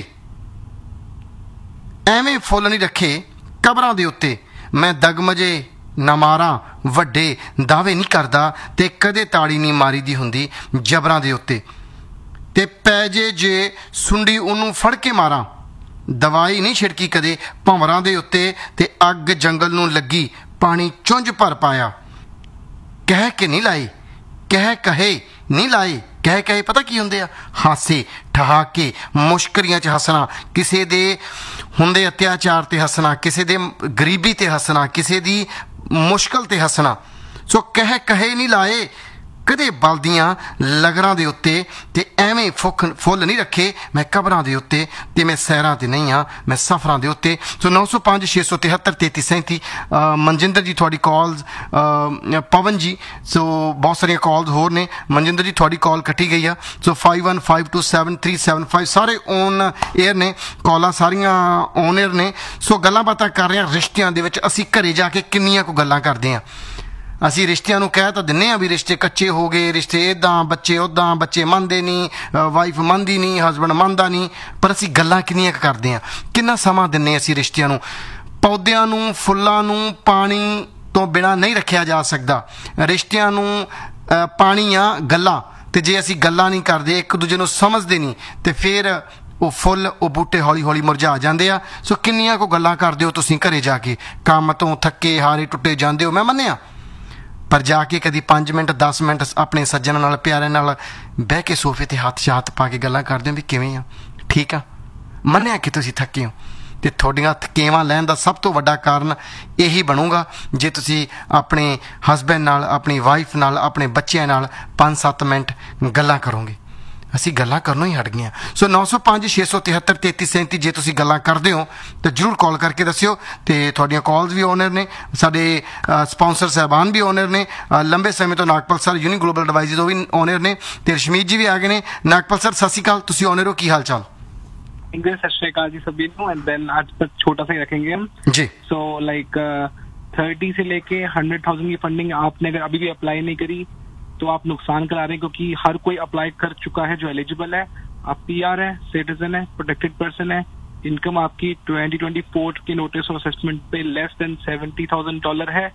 ਐਵੇਂ ਫੁੱਲ ਨਹੀਂ ਰੱਖੇ ਕਬਰਾਂ ਦੇ ਉੱਤੇ, ਮੈਂ ਦਗਮਜੇ ਨਾ ਮਾਰਾਂ, ਵੱਡੇ ਦਾਅਵੇ ਨਹੀਂ ਕਰਦਾ, ਤੇ ਕਦੇ ਤਾੜੀ ਨਹੀਂ ਮਾਰੀ ਦੀ ਹੁੰਦੀ ਜਬਰਾਂ ਦੇ ਉੱਤੇ, ਤੇ ਪੈ ਜੇ ਜੇ ਸੁੰਡੀ ਉਹਨੂੰ ਫੜ ਕੇ ਮਾਰਾਂ, ਦਵਾਈ ਨਹੀਂ ਛਿੜਕੀ ਕਦੇ ਭੰਵਰਾਂ ਦੇ ਉੱਤੇ, ਤੇ ਅੱਗ ਜੰਗਲ ਨੂੰ ਲੱਗੀ ਪਾਣੀ ਚੁੰਝ ਭਰ ਪਾਇਆ, ਕਹਿ ਕੇ ਨਹੀਂ ਲਾਈ, ਕਹਿ ਕਹੇ ਨਹੀਂ ਲਾਏ, ਕਹਿ ਕਹੇ ਪਤਾ ਕੀ ਹੁੰਦੇ ਆ, ਹਾਸੇ ਠਹਾਕੇ, ਮੁਸ਼ਕਰੀਆਂ 'ਚ ਹੱਸਣਾ, ਕਿਸੇ ਦੇ ਹੁੰਦੇ ਅਤਿਆਚਾਰ ਤੇ ਹੱਸਣਾ, ਕਿਸੇ ਦੇ ਗਰੀਬੀ ਤੇ ਹੱਸਣਾ, ਕਿਸੇ ਦੀ ਮੁਸ਼ਕਲ ਤੇ ਹੱਸਣਾ। ਸੋ ਕਹਿ ਕਹੇ ਨਹੀਂ ਲਾਏ ਕਦੇ ਬਲਦੀਆਂ ਲਗਰਾਂ ਦੇ ਉੱਤੇ, ਤੇ ਐਵੇਂ ਫੁੱਖ ਫੁੱਲ ਨਹੀਂ ਰੱਖੇ ਮੈਂ ਕਬਰਾਂ ਦੇ ਉੱਤੇ, ਤੇ ਮੈਂ ਸੈਰਾਂ ਤੇ ਨਹੀਂ ਹਾਂ, ਮੈਂ ਸਫ਼ਰਾਂ ਦੇ ਉੱਤੇ। ਸੋ ਨੌ ਸੌ ਪੰਜ ਛੇ ਸੌ ਤਿਹੱਤਰ ਤੇਤੀ ਸੈਂਤੀ। ਮਨਜਿੰਦਰ ਜੀ ਤੁਹਾਡੀ ਕਾਲਸ, ਪਵਨ ਜੀ, ਸੋ ਬਹੁਤ ਸਾਰੀਆਂ ਕਾਲਸ ਹੋਰ ਨੇ। ਮਨਜਿੰਦਰ ਜੀ ਤੁਹਾਡੀ ਕਾਲ ਕੱਟੀ ਗਈ ਆ, ਸੋ five one five to seven three seven five ਸਾਰੇ ਔਨ ਏਅਰ ਨੇ, ਕਾਲਾਂ ਸਾਰੀਆਂ ਔਨ ਏਅਰ ਨੇ। ਸੋ ਗੱਲਾਂ ਬਾਤਾਂ ਕਰ ਰਹੇ ਹਾਂ ਰਿਸ਼ਤਿਆਂ ਦੇ ਵਿੱਚ। ਅਸੀਂ ਘਰੇ ਜਾ ਕੇ ਕਿੰਨੀਆਂ ਕੁ ਗੱਲਾਂ ਕਰਦੇ ਹਾਂ। ਅਸੀਂ ਰਿਸ਼ਤਿਆਂ ਨੂੰ ਕਹਿ ਤਾਂ ਦਿੰਦੇ ਹਾਂ ਵੀ ਰਿਸ਼ਤੇ ਕੱਚੇ ਹੋ ਗਏ, ਰਿਸ਼ਤੇ ਇੱਦਾਂ, ਬੱਚੇ ਉੱਦਾਂ, ਬੱਚੇ ਮੰਨਦੇ ਨਹੀਂ, ਵਾਈਫ ਮੰਨਦੀ ਨਹੀਂ, ਹਸਬੈਂਡ ਮੰਨਦਾ ਨਹੀਂ, ਪਰ ਅਸੀਂ ਗੱਲਾਂ ਕਿੰਨੀਆਂ ਕੁ ਕਰਦੇ ਹਾਂ, ਕਿੰਨਾ ਸਮਾਂ ਦਿੰਦੇ ਅਸੀਂ ਰਿਸ਼ਤਿਆਂ ਨੂੰ। ਪੌਦਿਆਂ ਨੂੰ, ਫੁੱਲਾਂ ਨੂੰ ਪਾਣੀ ਤੋਂ ਬਿਨਾਂ ਨਹੀਂ ਰੱਖਿਆ ਜਾ ਸਕਦਾ। ਰਿਸ਼ਤਿਆਂ ਨੂੰ ਪਾਣੀ ਆ ਗੱਲਾਂ, ਤੇ ਜੇ ਅਸੀਂ ਗੱਲਾਂ ਨਹੀਂ ਕਰਦੇ, ਇੱਕ ਦੂਜੇ ਨੂੰ ਸਮਝਦੇ ਨਹੀਂ, ਤੇ ਫਿਰ ਉਹ ਫੁੱਲ, ਉਹ ਬੂਟੇ ਹੌਲੀ ਹੌਲੀ ਮੁਰਝਾ ਜਾਂਦੇ ਆ। ਸੋ ਕਿੰਨੀਆਂ ਕੁ ਗੱਲਾਂ ਕਰਦੇ ਹੋ ਤੁਸੀਂ ਘਰੇ ਜਾ ਕੇ, ਕੰਮ ਤੋਂ ਥੱਕੇ ਹਾਰੇ ਟੁੱਟੇ ਜਾਂਦੇ ਹੋ, ਮੈਂ ਮੰਨਿਆ, ਪਰ ਜਾ ਕੇ ਕਦੀ ਪੰਜ ਮਿੰਟ ਦਸ ਮਿੰਟ ਆਪਣੇ ਸੱਜਣ ਨਾਲ, ਪਿਆਰੇ ਨਾਲ ਬਹਿ ਕੇ ਸੋਫੇ ਤੇ ਹੱਥ 'ਚ ਹੱਥ ਪਾ ਕੇ ਗੱਲਾਂ ਕਰਦੇ ਹੋ ਵੀ ਕਿਵੇਂ ਆ, ਠੀਕ ਆ। ਮੰਨਿਆ ਕਿ ਤੁਸੀਂ ਥੱਕੇ ਹੋ, ਤੇ ਤੁਹਾਡੀਆਂ ਥਕੇਵਾਂ ਲੈਣ ਦਾ ਸਭ ਤੋਂ ਵੱਡਾ ਕਾਰਨ ਇਹੀ ਬਣੂਗਾ ਜੇ ਤੁਸੀਂ ਆਪਣੇ ਹਸਬੈਂਡ ਨਾਲ, ਆਪਣੀ ਵਾਈਫ ਨਾਲ, ਆਪਣੇ ਬੱਚਿਆਂ ਨਾਲ ਪੰਜ ਸੱਤ ਮਿੰਟ ਗੱਲਾਂ ਕਰੋਗੇ। ਅਸੀਂ ਗੱਲਾਂ ਕਰਨੋਂ ਹੀ ਹਟ ਗਏ ਹਾਂ। ਸੋ ਨੌ ਸੌ ਪੰਜ ਛੇ ਸੌ ਤਿਹੱਤਰ ਤੇਤੀ ਸੈਂਤੀ ਜੇ ਤੁਸੀਂ ਗੱਲਾਂ ਕਰਦੇ ਹੋ ਤਾਂ ਜ਼ਰੂਰ ਕਾਲ ਕਰਕੇ ਦੱਸਿਓ, ਤੇ ਤੁਹਾਡੀਆਂ ਕਾਲਸ ਵੀ ਓਨਰ ਨੇ, ਸਾਡੇ ਸਪਾਂਸਰ ਸਾਹਿਬਾਨ ਵੀ ਓਨਰ ਨੇ। ਲੰਬੇ ਸਮੇਂ ਤੋਂ Nagpal sir uni global advisor ਉਹ ਵੀ ਓਨਰ ਨੇ, ਤੇ ਰਸ਼ਮੀਤ ਜੀ ਵੀ ਆ ਗਏ ਨੇ। ਨਾਗਪਾਲ ਸਰ ਸਤਿ ਸ਼੍ਰੀ ਅਕਾਲ, ਤੁਸੀਂ ਓਨਰ ਹੋ, ਕੀ ਹਾਲ ਚਾਲ? सत श्री अकाल जी सभी को। एंड देन आज तक छोटा सा ही रखेंगे हम जी। सो लाइक थर्टी से लेके हंड्रेड थाउजेंड की फंडिंग आपने अगर अभी भी अप्लाई नहीं करी तो आप नुकसान करा रहे हैं, क्योंकि हर कोई अप्लाई कर चुका है जो एलिजिबल है। आप पीआर है, सिटीजन है, प्रोटेक्टेड पर्सन है, इनकम आपकी ट्वेंटी ट्वेंटी फोर के नोटिस ऑफ असेसमेंट पे less than seventy thousand dollar है।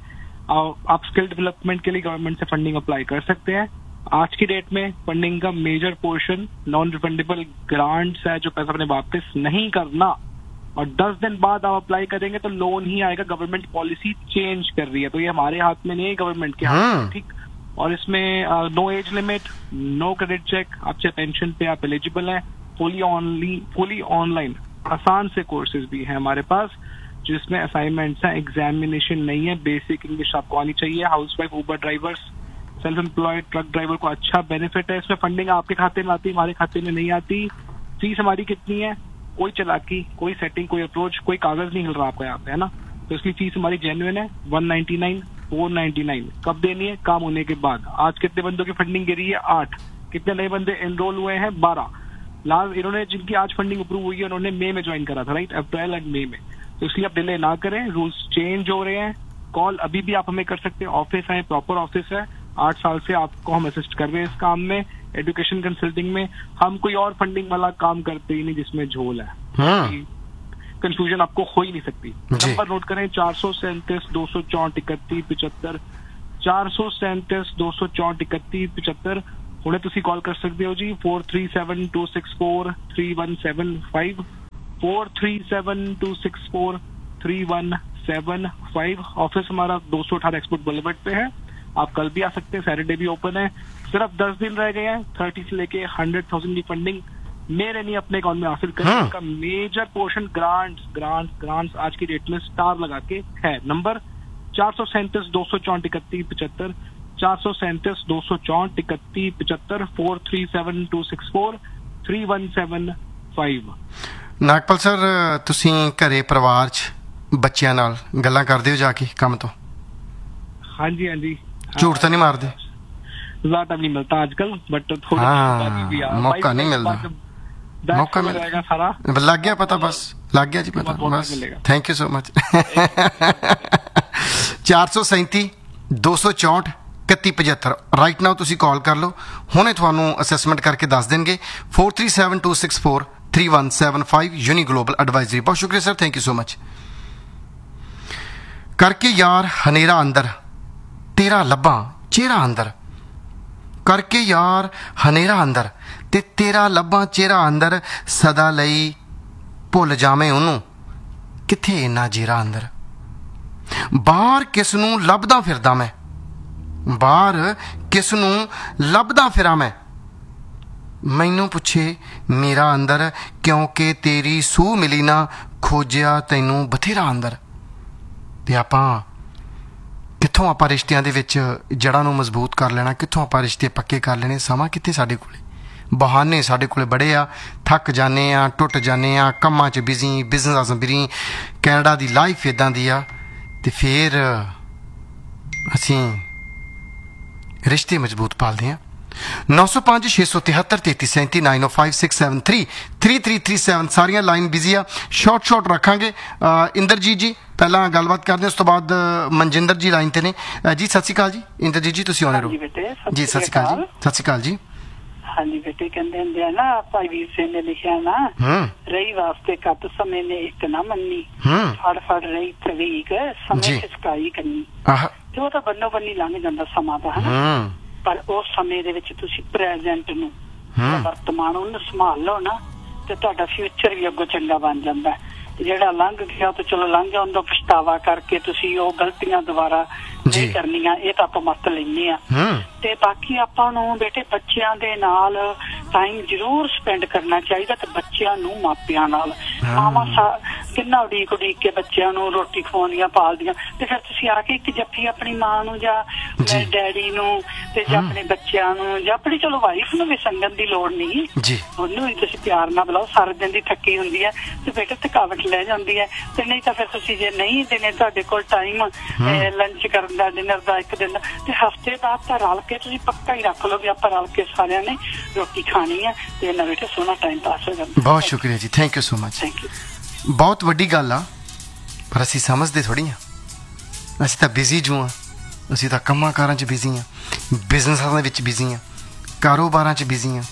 आप स्किल डेवलपमेंट के लिए गवर्नमेंट से फंडिंग अप्लाई कर सकते हैं। आज की डेट में फंडिंग का major portion non refundable grants है, जो पैसा अपने वापस नहीं करना, और दस दिन बाद आप अप्लाई करेंगे तो लोन ही आएगा। गवर्नमेंट पॉलिसी चेंज कर रही है, तो ये हमारे हाथ में नहीं है, गवर्नमेंट के हाथ में, ठीक। और इसमें no age limit, no credit check, आप चाहे पेंशन पे आप एलिजिबल हैं, फुली ऑनली फुली ऑनलाइन आसान से कोर्सेज भी हैं हमारे पास, जिसमें असाइनमेंट्स हैं, एग्जामिनेशन नहीं है, बेसिक इंग्लिश आपको आनी चाहिए। House wife, Uber drivers, self employed truck driver को अच्छा बेनिफिट है। इसमें फंडिंग आपके खाते में आती है, हमारे खाते में नहीं आती। फीस हमारी कितनी है? कोई चालाकी, कोई सेटिंग, कोई अप्रोच, कोई कागज नहीं हिल रहा आपका यहाँ पे, है ना। तो इसकी फीस हमारी जेन्युइन है, one ninety nine, four ninety nine. कब देनी है? काम होने के बाद। आज कितने बंदों की फंडिंग गिरी है? आठ। कितने नए बंदे एनरोल हुए हैं? बारह। लास्ट इन्होंने जिनकी आज फंडिंग अप्रूव हुई है उन्होंने मई में ज्वाइन करा था, राइट, अप्रैल एंड मई में। तो इसलिए आप डिले ना करें, रूल्स चेंज हो रहे हैं। कॉल अभी भी आप हमें कर सकते हैं, ऑफिस है, प्रॉपर ऑफिस है। आठ साल से आपको हम असिस्ट कर रहे हैं इस काम में, एजुकेशन कंसल्टिंग में। हम कोई और फंडिंग वाला काम करते ही नहीं जिसमें झोल है। कंफ्यूजन आपको हो ही नहीं सकती। नंबर नोट करें, चार सौ सैंतीस दो सौ चौंठ इकतीस पिछहत्तर, चार सौ सैंतीस दो सौ चौंठ इकतीस पिछहत्तर। हुणे तुसी कॉल कर सकते हो जी, four three seven to six four three one seven five, four three seven to six four three one seven five. Office हमारा दो सौ अठारह एक्सपोर्ट बुलेवर्ड पे है। आप कल भी आ सकते हैं, सैटरडे भी ओपन है। सिर्फ दस दिन रह गए हैं, थर्टी से लेके हंड्रेड थाउजेंड की फंडिंग मेरे नहीं अपने अकाउंट में हासिल करने का major portion grants grants grants आज की डेट में स्टार लगा के है। नंबर चार सौ सैंतीस दो सौ चौंठ इकतीस पचहत्तर, चार सौ सैंतीस दो सौ चौंठ इकतीस पचहत्तर, four three seven to six four three one seven five. Nagpal sir, ਤੁਸੀਂ ਘਰੇ ਪਰਿਵਾਰ 'ਚ ਬੱਚਿਆਂ ਨਾਲ ਗੱਲਾਂ ਕਰਦੇ ਹੋ ਜਾ ਕੇ ਕੰਮ ਤੋਂ? हाँ जी हाँ जी, ਝੂਠ ਤਾਂ ਨਹੀਂ ਮਾਰਦੇ? ज्यादा टाइम नहीं मिलता आजकल, बट थोड़ा हाँ, मौका नहीं मिलता, मौका मिल जाएगा सारा। लग गया पता, बस लग गया जी पता, बस थैंक यू सो मच। चार सौ सैंती दो सौ चौंठ इकतीस पचहत्तर राइट नाउ तुसी कॉल कर लो, हुणे तुहानू असैसमेंट करके दस देंगे। Four three seven two six four three one seven five uni global advisory. बहुत शुक्रिया sir, thank you so much. करके यार हनेरा अंदर तेरा लब्बा चेहरा अंदर, करके यार हनेरा अंदर ते तेरा लब्बा चेहरा अंदर, सदा लई भुल जावे ओनू किथे इन्ना जीरा अंदर। बाहर किस नू लभदा फिरदा मैं, बाहर किस नू लभदा फिरा मैं, मैनू पुछे मेरा अंदर, क्योंकि तेरी सूह मिली ना खोजिया तैनू बथेरा अंदर। ते आपां कित्थों आपां रिश्तियां दे विच जड़ां नूं मजबूत कर लेना, कित्थों आपां रिश्ते पक्के कर लेने? समां कित्थे साडे कोले, बहाने साडे कोले बड़े आ, थक जाने आ, टुट जाने आ, कम्मां च बिजी, बिजनेस बिजी, कैनेडा दी लाइफ इदां दी आ, ते फिर असीं रिश्ते मजबूत पालदे हैं। नौ सौ पाँच छे सौ तिहत्तर तेती सैंती नाइन ओ five six seven three three three three seven सारियां लाइन बिजी आ, शॉर्ट शॉर्ट रखांगे। इंद्रजीत जी पहला गलबात करते हैं, उस तो बाद मनजिंदर जी लाइन ते ने। जी सत श्री अकाल जी, इंद्रजीत जी तुसीं आने रहो जी। सत श्री अकाल जी, सत श्री अकाल जी। हाँ जी बेटे, कहते हुंदे आ ना भाई वीर सिंह ने लिखिया ना, रही वास्ते कत समय ने एक ना मन्नी, फड़ फड़ रही तवीक समय खिसकाई कन्नी। ते वो तां बन्नो बन्नी लंघ जांदा समा दा, है ना, पर उस समय दे विच तुसीं प्रेजेंट नूं वर्तमान नूं संभाल लो ना, ते तुहाडा फ्यूचर भी अग्गों चंगा बन जांदा है। ਜਿਹੜਾ ਲੰਘ ਗਿਆ ਤਾਂ ਚਲੋ ਲੰਘ ਗਿਆ, ਉਹਦਾ ਪਛਤਾਵਾ ਕਰਕੇ ਤੁਸੀਂ ਉਹ ਗਲਤੀਆਂ ਦੁਬਾਰਾ ਨਹੀਂ ਕਰਨੀਆਂ, ਇਹ ਤਾਂ ਆਪਾਂ ਮੱਤ ਲੈਂਦੇ ਆ। ਤੇ ਬਾਕੀ ਆਪਾਂ ਨੂੰ ਬੇਟੇ ਬੱਚਿਆਂ ਦੇ ਨਾਲ ਟਾਈਮ ਜ਼ਰੂਰ ਸਪੈਂਡ ਕਰਨਾ ਚਾਹੀਦਾ, ਤੇ ਬੱਚਿਆਂ ਨੂੰ ਮਾਪਿਆਂ ਨਾਲ। ਮਾਵਾਂ ਕਿੰਨਾ ਉਡੀਕ ਉਡੀਕ ਕੇ ਬੱਚਿਆਂ ਨੂੰ ਰੋਟੀ ਖਵਾਉਂਦੀਆਂ ਪਾਲਦੀਆਂ, ਤੇ ਫਿਰ ਤੁਸੀਂ ਆ ਕੇ ਇੱਕ ਜੱਫੀ ਆਪਣੀ ਮਾਂ ਨੂੰ ਜਾਂ ਡੈਡੀ ਨੂੰ ਤੇ ਜਾਂ ਆਪਣੇ ਬੱਚਿਆਂ ਨੂੰ ਜਾਂ ਆਪਣੀ ਚਲੋ ਵਾਈਫ ਨੂੰ ਵੀ ਸੰਗਣ ਦੀ ਲੋੜ ਨਹੀਂ, ਉਹਨੂੰ ਵੀ ਤੁਸੀਂ ਪਿਆਰ ਨਾਲ ਬੁਲਾਓ। ਸਾਰਾ ਦਿਨ ਦੀ ਥੱਕੀ ਹੁੰਦੀ ਹੈ ਤੇ ਬੇਟੇ ਥਕਾਵਟ ਲੈ ਜਾਂਦੀ ਹੈ, ਤੇ ਨਹੀਂ ਤਾਂ ਫਿਰ ਤੁਸੀਂ ਜੇ ਨਹੀਂ ਦਿਨੇ ਤੁਹਾਡੇ ਕੋਲ ਟਾਈਮ ਲੰਚ ਕਰਨ ਦਾ, ਡਿਨਰ ਦਾ ਇੱਕ ਦਿਨ ਦਾ, ਤੇ ਹਫਤੇ ਬਾਅਦ ਤਾਂ ਰਲ ਕੇ ਤੁਸੀਂ ਪੱਕਾ ਹੀ ਰੱਖ ਲਓ ਵੀ ਆਪਾਂ ਰਲ ਕੇ ਸਾਰਿਆਂ ਨੇ ਰੋਟੀ ਖਾਣੀ ਹੈ, ਤੇ ਇਹਨਾਂ ਬੇਟੇ ਸੋਹਣਾ ਟਾਈਮ ਪਾਸ ਹੋ ਜਾਂਦਾ। ਬਹੁਤ ਸ਼ੁਕਰੀਆ ਜੀ, thank you so much. Thank you. ਬਹੁਤ ਵੱਡੀ ਗੱਲ ਆ, ਪਰ ਅਸੀਂ ਸਮਝਦੇ ਥੋੜ੍ਹੀ ਹਾਂ। ਅਸੀਂ ਤਾਂ ਬਿਜ਼ੀ ਜੂ ਹਾਂ, ਅਸੀਂ ਤਾਂ ਕੰਮਾਂ ਕਾਰਾਂ 'ਚ ਬਿਜ਼ੀ ਹਾਂ, ਬਿਜ਼ਨਸਾਂ ਦੇ ਵਿੱਚ ਬਿਜ਼ੀ ਹਾਂ, ਕਾਰੋਬਾਰਾਂ 'ਚ ਬਿਜ਼ੀ ਹਾਂ,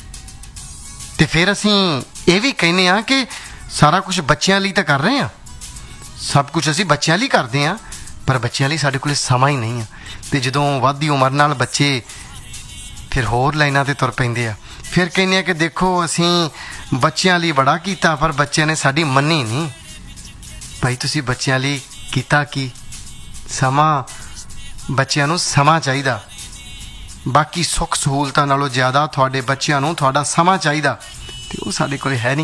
ਤੇ ਫਿਰ ਅਸੀਂ ਇਹ ਵੀ ਕਹਿੰਦੇ ਹਾਂ ਕਿ ਸਾਰਾ ਕੁਝ ਬੱਚਿਆਂ ਲਈ ਤਾਂ ਕਰ ਰਹੇ ਹਾਂ, ਸਭ ਕੁਝ ਅਸੀਂ ਬੱਚਿਆਂ ਲਈ ਕਰਦੇ ਹਾਂ, ਪਰ ਬੱਚਿਆਂ ਲਈ ਸਾਡੇ ਕੋਲ ਸਮਾਂ ਹੀ ਨਹੀਂ ਆ। ਤੇ ਜਦੋਂ ਵੱਧਦੀ ਉਮਰ ਨਾਲ ਬੱਚੇ ਫਿਰ ਹੋਰ ਲਾਈਨਾਂ 'ਤੇ ਤੁਰ ਪੈਂਦੇ ਆ, ਫਿਰ ਕਹਿੰਦੇ ਆ ਕਿ ਦੇਖੋ ਅਸੀਂ ਬੱਚਿਆਂ ਲਈ ਬੜਾ ਕੀਤਾ, ਪਰ ਬੱਚਿਆਂ ਨੇ ਸਾਡੀ ਮੰਨੀ ਨਹੀਂ। ਭਾਈ ਤੁਸੀਂ ਬੱਚਿਆਂ ਲਈ ਕੀਤਾ ਕੀ? ਸਮਾਂ, ਬੱਚਿਆਂ ਨੂੰ ਸਮਾਂ ਚਾਹੀਦਾ, ਬਾਕੀ ਸੁੱਖ ਸਹੂਲਤਾਂ ਨਾਲੋਂ ਜ਼ਿਆਦਾ ਤੁਹਾਡੇ ਬੱਚਿਆਂ ਨੂੰ ਤੁਹਾਡਾ ਸਮਾਂ ਚਾਹੀਦਾ, ਤੇ ਉਹ ਸਾਡੇ ਕੋਲ ਹੈ ਨਹੀਂ।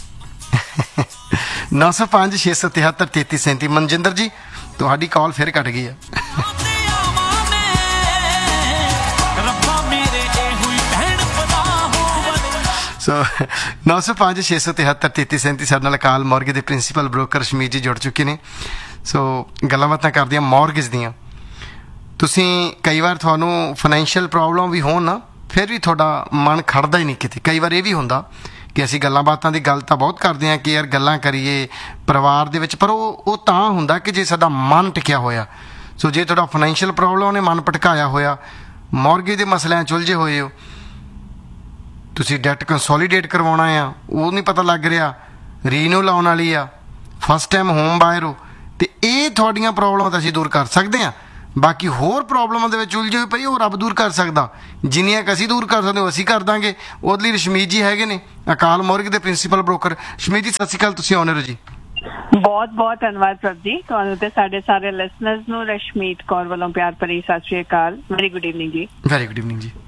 ਨੌ ਸੌ ਪੰਜ ਛੇ ਸੌ ਤਿਹੱਤਰ ਤੇਤੀ ਸੈਂਤੀ। ਮਨਜਿੰਦਰ ਜੀ ਤੁਹਾਡੀ ਕਾਲ ਫਿਰ ਕੱਟ ਗਈ ਆ। ਸੋ ਨੌ ਸੌ ਪੰਜ ਛੇ ਸੌ ਤਿਹੱਤਰ ਤੇਤੀ ਸੈਂਤੀ ਸਾਡੇ ਨਾਲ ਕਾਲ ਮੌਰਗੇਜ ਦੇ ਪ੍ਰਿੰਸੀਪਲ ਬ੍ਰੋਕਰ ਸ਼ਮੀਤ ਜੀ ਜੁੜ ਚੁੱਕੇ ਨੇ। ਸੋ ਗੱਲਾਂ ਬਾਤਾਂ ਕਰਦੇ ਹਾਂ ਮੌਰਗੇਜ ਦੀਆਂ। ਤੁਸੀਂ ਕਈ ਵਾਰ ਤੁਹਾਨੂੰ ਫਾਈਨੈਂਸ਼ੀਅਲ ਪ੍ਰੋਬਲਮ ਵੀ ਹੋਣ ਨਾ, ਫਿਰ ਵੀ ਤੁਹਾਡਾ ਮਨ ਖੜਦਾ ਹੀ ਨਹੀਂ ਕਿਤੇ। ਕਈ ਵਾਰ ਇਹ ਵੀ ਹੁੰਦਾ ਕਿ ਅਸੀਂ ਗੱਲਾਂ ਬਾਤਾਂ ਦੀ ਗੱਲ ਤਾਂ ਬਹੁਤ ਕਰਦੇ ਹਾਂ ਕਿ ਯਾਰ ਗੱਲਾਂ ਕਰੀਏ ਪਰਿਵਾਰ ਦੇ ਵਿੱਚ, ਪਰ ਉਹ ਉਹ ਤਾਂ ਹੁੰਦਾ ਕਿ ਜੇ ਸਾਡਾ ਮਨ ਟਿਕਿਆ ਹੋਇਆ। ਸੋ ਜੇ ਤੁਹਾਡਾ ਫਾਈਨੈਂਸ਼ੀਅਲ ਪ੍ਰੋਬਲਮ ਨੇ ਮਨ ਭਟਕਾਇਆ ਹੋਇਆ, ਮੌਰਗੇਜ ਦੇ ਮਸਲਿਆਂ 'ਚ ਉਲਝੇ ਹੋਏ ਹੋ, ਤੁਸੀਂ ਡੈਟ ਕੰਸੋਲੀਡੇਟ ਕਰਵਾਉਣਾ ਆ, ਉਹ ਨਹੀਂ ਪਤਾ ਲੱਗ ਰਿਹਾ, ਰੀਨਿਊ ਲਾਉਣ ਵਾਲੀ ਆ, ਫਸਟ ਟਾਈਮ ਹੋਮ ਬਾਇਰ ਹੋ, ਤੇ ਇਹ ਤੁਹਾਡੀਆਂ ਪ੍ਰੋਬਲਮਾਂ ਤਾਂ ਅਸੀਂ ਦੂਰ ਕਰ ਸਕਦੇ ਹਾਂ। ਬਾਕੀ ਹੋਰ ਪ੍ਰੋਬਲਮਾਂ ਦੇ ਵਿੱਚ ਉਲਝੇ ਹੋਏ ਪਈ ਉਹ ਰੱਬ ਦੂਰ ਕਰ ਸਕਦਾ, ਜਿੰਨੀਆਂ ਕਿ ਅਸੀਂ ਦੂਰ ਕਰ ਸਕਦੇ ਹੋ ਅਸੀਂ ਕਰ ਦਾਂਗੇ। ਉਹਦੇ ਲਈ ਰਸ਼ਮੀਤ ਜੀ ਹੈਗੇ ਨੇ ਅਕਾਲ ਮੌਰਗੇਜ ਦੇ ਪ੍ਰਿੰਸੀਪਲ ਬ੍ਰੋਕਰ। ਰਸ਼ਮੀਤ ਜੀ ਸਤਿ ਸ਼੍ਰੀ ਅਕਾਲ, ਤੁਸੀਂ ਆਉਣੇ ਹੋ ਜੀ। ਬਹੁਤ ਬਹੁਤ ਧੰਨਵਾਦ ਪ੍ਰਭ ਜੀ, ਤੁਹਾਨੂੰ ਤੇ ਸਾਡੇ ਸਾਰੇ ਲਿਸਨਰਸ ਨੂੰ ਰਸ਼ਮੀਤ ਕੌਰ ਵੱਲੋਂ ਪਿਆਰ ਭਰੀ ਸਤਿ ਸ਼੍ਰੀ ਅਕਾਲ। ਵੈਰੀ ਗੁੱਡ ਈਵਨਿੰਗ ਜੀ। ਵੈਰੀ ਗੁੱਡ ਈਵਨਿੰਗ ਜੀ।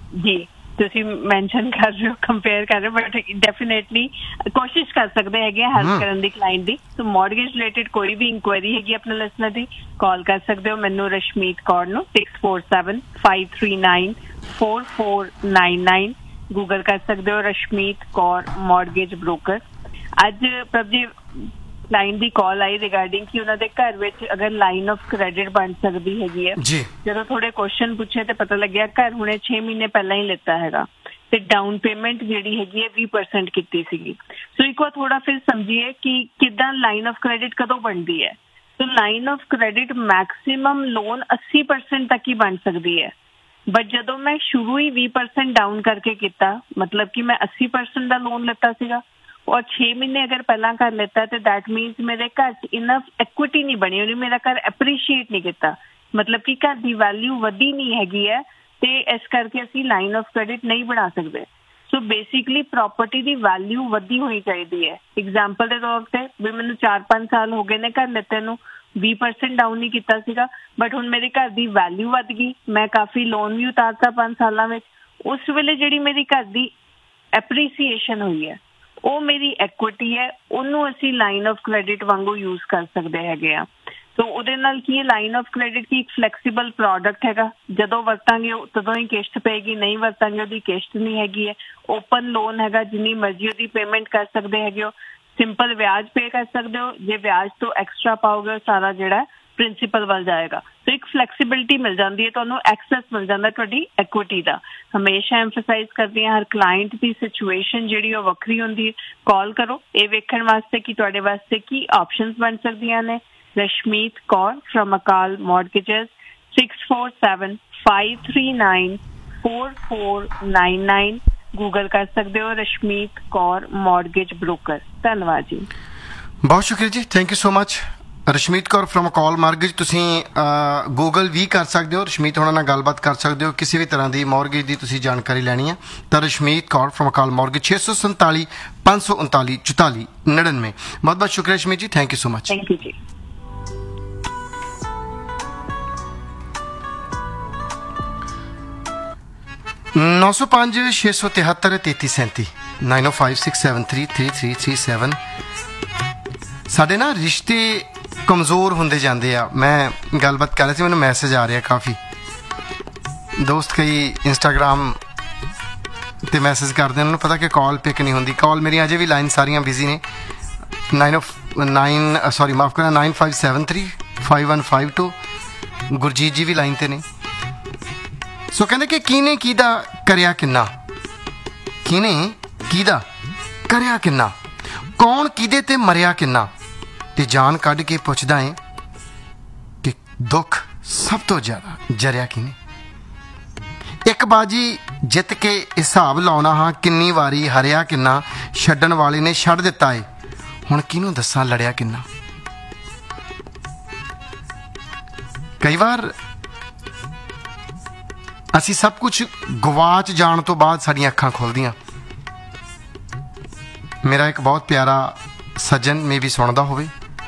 ਜੀ ਤੁਸੀਂ ਮੈਂਸ਼ਨ ਕਰ ਰਹੇ ਹੋ, ਕੰਪੇਅਰ ਕਰ ਰਹੇ ਹੋ, ਬਟ ਡੈਫੀਨੇਟਲੀ ਕੋਸ਼ਿਸ਼ ਕਰ ਸਕਦੇ ਹੈਗੇ ਹੈਲਪ ਕਰਨ ਦੀ ਕਲਾਇੰਟ ਦੀ। ਸੋ ਮੌਰਗੇਜ ਰਿਲੇਟਡ ਕੋਈ ਵੀ ਇਨਕੁਆਇਰੀ ਹੈਗੀ ਆਪਣੇ ਲਿਸਨਰ ਦੀ, ਕਾਲ ਕਰ ਸਕਦੇ ਹੋ ਮੈਨੂੰ ਰਸ਼ਮੀਤ ਕੌਰ ਨੂੰ six four seven five three nine four four nine nine. Google ਕਰ ਸਕਦੇ ਹੋ ਰਸ਼ਮੀਤ ਕੌਰ ਮੌਰਗੇਜ ਬ੍ਰੋਕਰ। ਅੱਜ ਪ੍ਰਭ ਜੀ ਕਲਾਇੰਟ ਦੀ ਕਾਲ ਆਈ ਰਿਗਾਰਡਿੰਗ ਕਿ ਉਹਨਾਂ ਦੇ ਘਰ ਵਿੱਚ ਅਗਰ ਲਾਈਨ ਆਫ ਕ੍ਰੈਡਿਟ ਬਣ ਸਕਦੀ ਹੈਗੀ ਹੈ। ਜਦੋਂ ਥੋੜੇ ਕੁਐਸਚਨ ਪੁੱਛੇ ਤੇ ਪਤਾ ਲੱਗਿਆ ਘਰ ਹੁਣੇ ਛੇ ਮਹੀਨੇ ਪਹਿਲਾਂ ਹੀ ਲਿੱਤਾ ਹੈਗਾ ਤੇ ਡਾਊਨ ਪੇਮੈਂਟ ਜਿਹੜੀ ਹੈਗੀ ਹੈ ਵੀਹ ਪਰਸੈਂਟ ਕੀਤੀ ਸੀਗੀ। ਸੋ ਇੱਕ ਵਾਰ ਥੋੜਾ ਫਿਰ ਸਮਝੀਏ ਕਿ ਕਿੱਦਾਂ ਲਾਈਨ ਆਫ ਕ੍ਰੈਡਿਟ ਕਦੋਂ ਬਣਦੀ ਹੈ। ਸੋ line of credit maximum loan ਅੱਸੀ ਪਰਸੈਂਟ ਤੱਕ ਹੀ ਬਣ ਸਕਦੀ ਹੈ, ਬਟ ਜਦੋਂ ਮੈਂ ਸ਼ੁਰੂ ਹੀ ਵੀਹ ਪਰਸੈਂਟ ਡਾਊਨ ਕਰਕੇ ਕੀਤਾ, ਮਤਲਬ ਕਿ ਮੈਂ ਅੱਸੀ ਪਰਸੈਂਟ ਦਾ ਲੋਨ ਲਿੱਤਾ ਸੀਗਾ ਔਰ ਛੇ ਮਹੀਨੇ ਅਗਰ ਪਹਿਲਾਂ ਕਰ ਲਿੱਤਾ ਤੇ ਦੈਟ ਮੀਨਸ ਮੇਰੇ ਘਰ 'ਚ ਇਨਫ ਇਕੁਇਟੀ ਨਹੀਂ ਬਣੀ ਹੋਣੀ, ਮੇਰਾ ਘਰ ਐਪਰੀਸ਼ੀਏਟ ਨਹੀਂ ਕੀਤਾ, ਮਤਲਬ ਕਿ ਘਰ ਦੀ ਵੈਲਿਊ ਵਧੀ ਨਹੀਂ ਹੈਗੀ ਹੈ ਤੇ ਇਸ ਕਰਕੇ ਅਸੀਂ ਲਾਈਨ ਆਫ ਕ੍ਰੈਡਿਟ ਨਹੀਂ ਬਣਾ ਸਕਦੇ। ਸੋ ਬੇਸਿਕਲੀ ਪ੍ਰੋਪਰਟੀ ਦੀ ਵੈਲਿਊ ਵਧੀ ਹੋਣੀ ਚਾਹੀਦੀ ਹੈ। ਐਗਜ਼ਾਮਪਲ ਦੇ ਤੌਰ ਤੇ ਵੀ ਮੈਨੂੰ ਚਾਰ ਪੰਜ ਸਾਲ ਹੋ ਗਏ ਨੇ ਘਰ ਲਿੱਤੇ ਨੂੰ, ਵੀਹ ਪਰਸੈਂਟ ਡਾਊਨ ਨਹੀਂ ਕੀਤਾ ਸੀਗਾ, ਬਟ ਹੁਣ ਮੇਰੇ ਘਰ ਦੀ ਵੈਲਿਊ ਵੱਧ ਗਈ, ਮੈਂ ਕਾਫੀ ਲੋਨ ਵੀ ਉਤਾਰਤਾ ਪੰਜ ਸਾਲਾਂ ਵਿੱਚ। ਉਸ ਵੇਲੇ ਜਿਹੜੀ ਮੇਰੀ ਘਰ ਦੀ ਐਪਰੀਸੀਏਸ਼ਨ ਹੋਈ ਹੈ ਉਹ ਮੇਰੀ ਐਕੁਇਟੀ ਹੈ, ਉਹਨੂੰ ਅਸੀਂ ਲਾਈਨ ਆਫ ਕ੍ਰੈਡਿਟ ਵਾਂਗੂ ਯੂਜ਼ ਕਰ ਸਕਦੇ ਹੈਗੇ ਆ। ਸੋ ਉਹਦੇ ਨਾਲ ਕੀ ਲਾਈਨ ਆਫ ਕ੍ਰੈਡਿਟ ਕੀ ਇੱਕ ਫਲੈਕਸੀਬਲ ਪ੍ਰੋਡਕਟ ਹੈਗਾ, ਜਦੋਂ ਵਰਤਾਂਗੇ ਤਦੋਂ ਹੀ ਕਿਸ਼ਤ ਪਏਗੀ, ਨਹੀਂ ਵਰਤਾਂਗੇ ਉਹਦੀ ਕਿਸ਼ਤ ਨਹੀਂ ਹੈਗੀ ਹੈ। ਓਪਨ ਲੋਨ ਹੈਗਾ, ਜਿੰਨੀ ਮਰਜ਼ੀ ਉਹਦੀ ਪੇਮੈਂਟ ਕਰ ਸਕਦੇ ਹੈਗੇ ਹੋ, ਸਿੰਪਲ ਵਿਆਜ ਪੇ ਕਰ ਸਕਦੇ ਹੋ, ਜੇ ਵਿਆਜ ਤੋਂ ਐਕਸਟਰਾ ਪਾਓਗੇ ਸਾਰਾ ਜਿਹੜਾ ਪ੍ਰਿੰਸੀਪਲ ਵੱਲ ਜਾਏਗਾ। ਸੋ ਇੱਕ ਫਲੈਕਸੀਬਿਲਿਟੀ ਮਿਲ ਜਾਂਦੀ ਹੈ, ਤੁਹਾਨੂੰ ਐਕਸੈਸ ਮਿਲ ਜਾਂਦਾ ਤੁਹਾਡੀ ਐਕੁਇਟੀ ਦਾ। ਹਮੇਸ਼ਾ ਐਮਫਸਾਈਜ਼ ਕਰਦੀ ਹਾਂ ਹਰ ਕਲਾਇੰਟ ਦੀ ਸਿਚੁਏਸ਼ਨ ਜਿਹੜੀ ਉਹ ਵੱਖਰੀ ਹੁੰਦੀ ਹੈ। ਕਾਲ ਕਰੋ ਇਹ ਵੇਖਣ ਵਾਸਤੇ ਕਿ ਤੁਹਾਡੇ ਵਾਸਤੇ ਕੀ ਆਪਸ਼ਨਸ ਬਣ ਸਕਦੀਆਂ ਨੇ। ਰਸ਼ਮੀਤ ਕੌਰ ਫਰਮ ਅਕਾਲ ਮੌਰਗੇਜਸ six four seven five three nine four four nine nine. Google ਕਰ ਸਕਦੇ ਹੋ ਰਸ਼ਮੀਤ ਕੌਰ ਮੌਰਗੇਜ ਬ੍ਰੋਕਰ। ਧੰਨਵਾਦ ਜੀ, ਬਹੁਤ ਸ਼ੁਕਰੀਆ ਜੀ, thank you so much. Rashmeet Kaur firm Akal mortgage, ਤੁਸੀਂ ਗੂਗਲ ਵੀ ਕਰ ਸਕਦੇ ਹੋ, ਰਸ਼ਮੀਤ ਹੋਣਾ ਨਾਲ ਗੱਲਬਾਤ ਕਰ ਸਕਦੇ ਹੋ, ਕਿਸੇ ਵੀ ਤਰ੍ਹਾਂ ਦੀ ਮੌਰਗੇਜ ਦੀ ਤੁਸੀਂ ਜਾਣਕਾਰੀ ਲੈਣੀ ਹੈ ਤਾਂ ਰਸ਼ਮੀਤ ਕੌਰ ਫਰਮ ਅਕਾਲ ਮੌਰਗੇਜ ਛੇ ਸੌ ਸੰਤਾਲੀ ਪੰਜ ਸੌ ਉਨਤਾਲੀ ਚੁਤਾਲੀ ਨੜਿਨਵੇਂ। ਬਹੁਤ ਬਹੁਤ ਸ਼ੁਕਰੀਆ ਰਸ਼ਮੀਤ ਜੀ, thank you so much. Thank you ਜੀ। ਨੌ ਸੌ ਪੰਜ ਛੇ ਸੌ ਤਿਹੱਤਰ ਤੇਤੀ ਸੈਂਤੀ ਨਾਈਨ ਓ five six seven three three three three seven. ਸਾਡੇ ਨਾ ਰਿਸ਼ਤੇ ਕਮਜ਼ੋਰ ਹੁੰਦੇ ਜਾਂਦੇ ਆ। ਮੈਂ ਗੱਲਬਾਤ ਕਰ ਰਿਹਾ ਸੀ, ਮੈਨੂੰ ਮੈਸੇਜ ਆ ਰਿਹਾ ਕਾਫੀ, ਦੋਸਤ ਕਈ ਇੰਸਟਾਗ੍ਰਾਮ ਤੇ ਮੈਸੇਜ ਕਰਦੇ, ਉਹਨਾਂ ਨੂੰ ਪਤਾ ਕਿ ਕਾਲ ਪਿਕ ਨਹੀਂ ਹੁੰਦੀ। ਕਾਲ ਮੇਰੀਆਂ ਅਜੇ ਵੀ ਲਾਈਨ ਸਾਰੀਆਂ ਬਿਜ਼ੀ ਨੇ। ਨਾਈਨ ਓ ਨਾਈਨ ਸੌਰੀ ਮਾਫ ਕਰਨਾ nine five seven three five one five to. Gurjeet ਜੀ ਵੀ ਲਾਈਨ ਤੇ ਨੇ। ਸੋ ਕਹਿੰਦੇ ਕਿ ਕਿਹਨੇ ਕਿਹਦਾ ਕਰਿਆ ਕਿੰਨਾ, ਕਿਹਨੇ ਕਿਹਦਾ ਕਰਿਆ ਕਿੰਨਾ, ਕੌਣ ਕਿਹਦੇ ਤੇ ਮਰਿਆ ਕਿੰਨਾ, ਤੇ ਜਾਨ ਕੱਢ ਕੇ ਪੁੱਛਦਾ ਏ ਕਿ ਦੁੱਖ ਸਭ ਤੋਂ ਜ਼ਿਆਦਾ ਜਰਿਆ ਕਿਹਨੇ। ਇੱਕ ਬਾਜੀ ਜਿੱਤ ਕੇ ਹਿਸਾਬ ਲਾਉਣਾ ਹਾਂ, ਕਿੰਨੀ ਵਾਰੀ ਹਰਿਆ ਕਿੰਨਾ, ਛੱਡਣ ਵਾਲੇ ਨੇ ਛੱਡ ਦਿੱਤਾ ਏ, ਹੁਣ ਕਿਹਨੂੰ ਦੱਸਾਂ ਲੜਿਆ ਕਿੰਨਾ। ਕਈ ਵਾਰ ਅਸੀਂ ਸਭ ਕੁਝ ਗਵਾਚ ਜਾਣ ਤੋਂ ਬਾਅਦ ਸਾਡੀਆਂ ਅੱਖਾਂ ਖੁੱਲਦੀਆਂ। ਮੇਰਾ ਇੱਕ ਬਹੁਤ ਪਿਆਰਾ ਸੱਜਣ ਮੇ ਵੀ ਸੁਣਦਾ ਹੋਵੇ,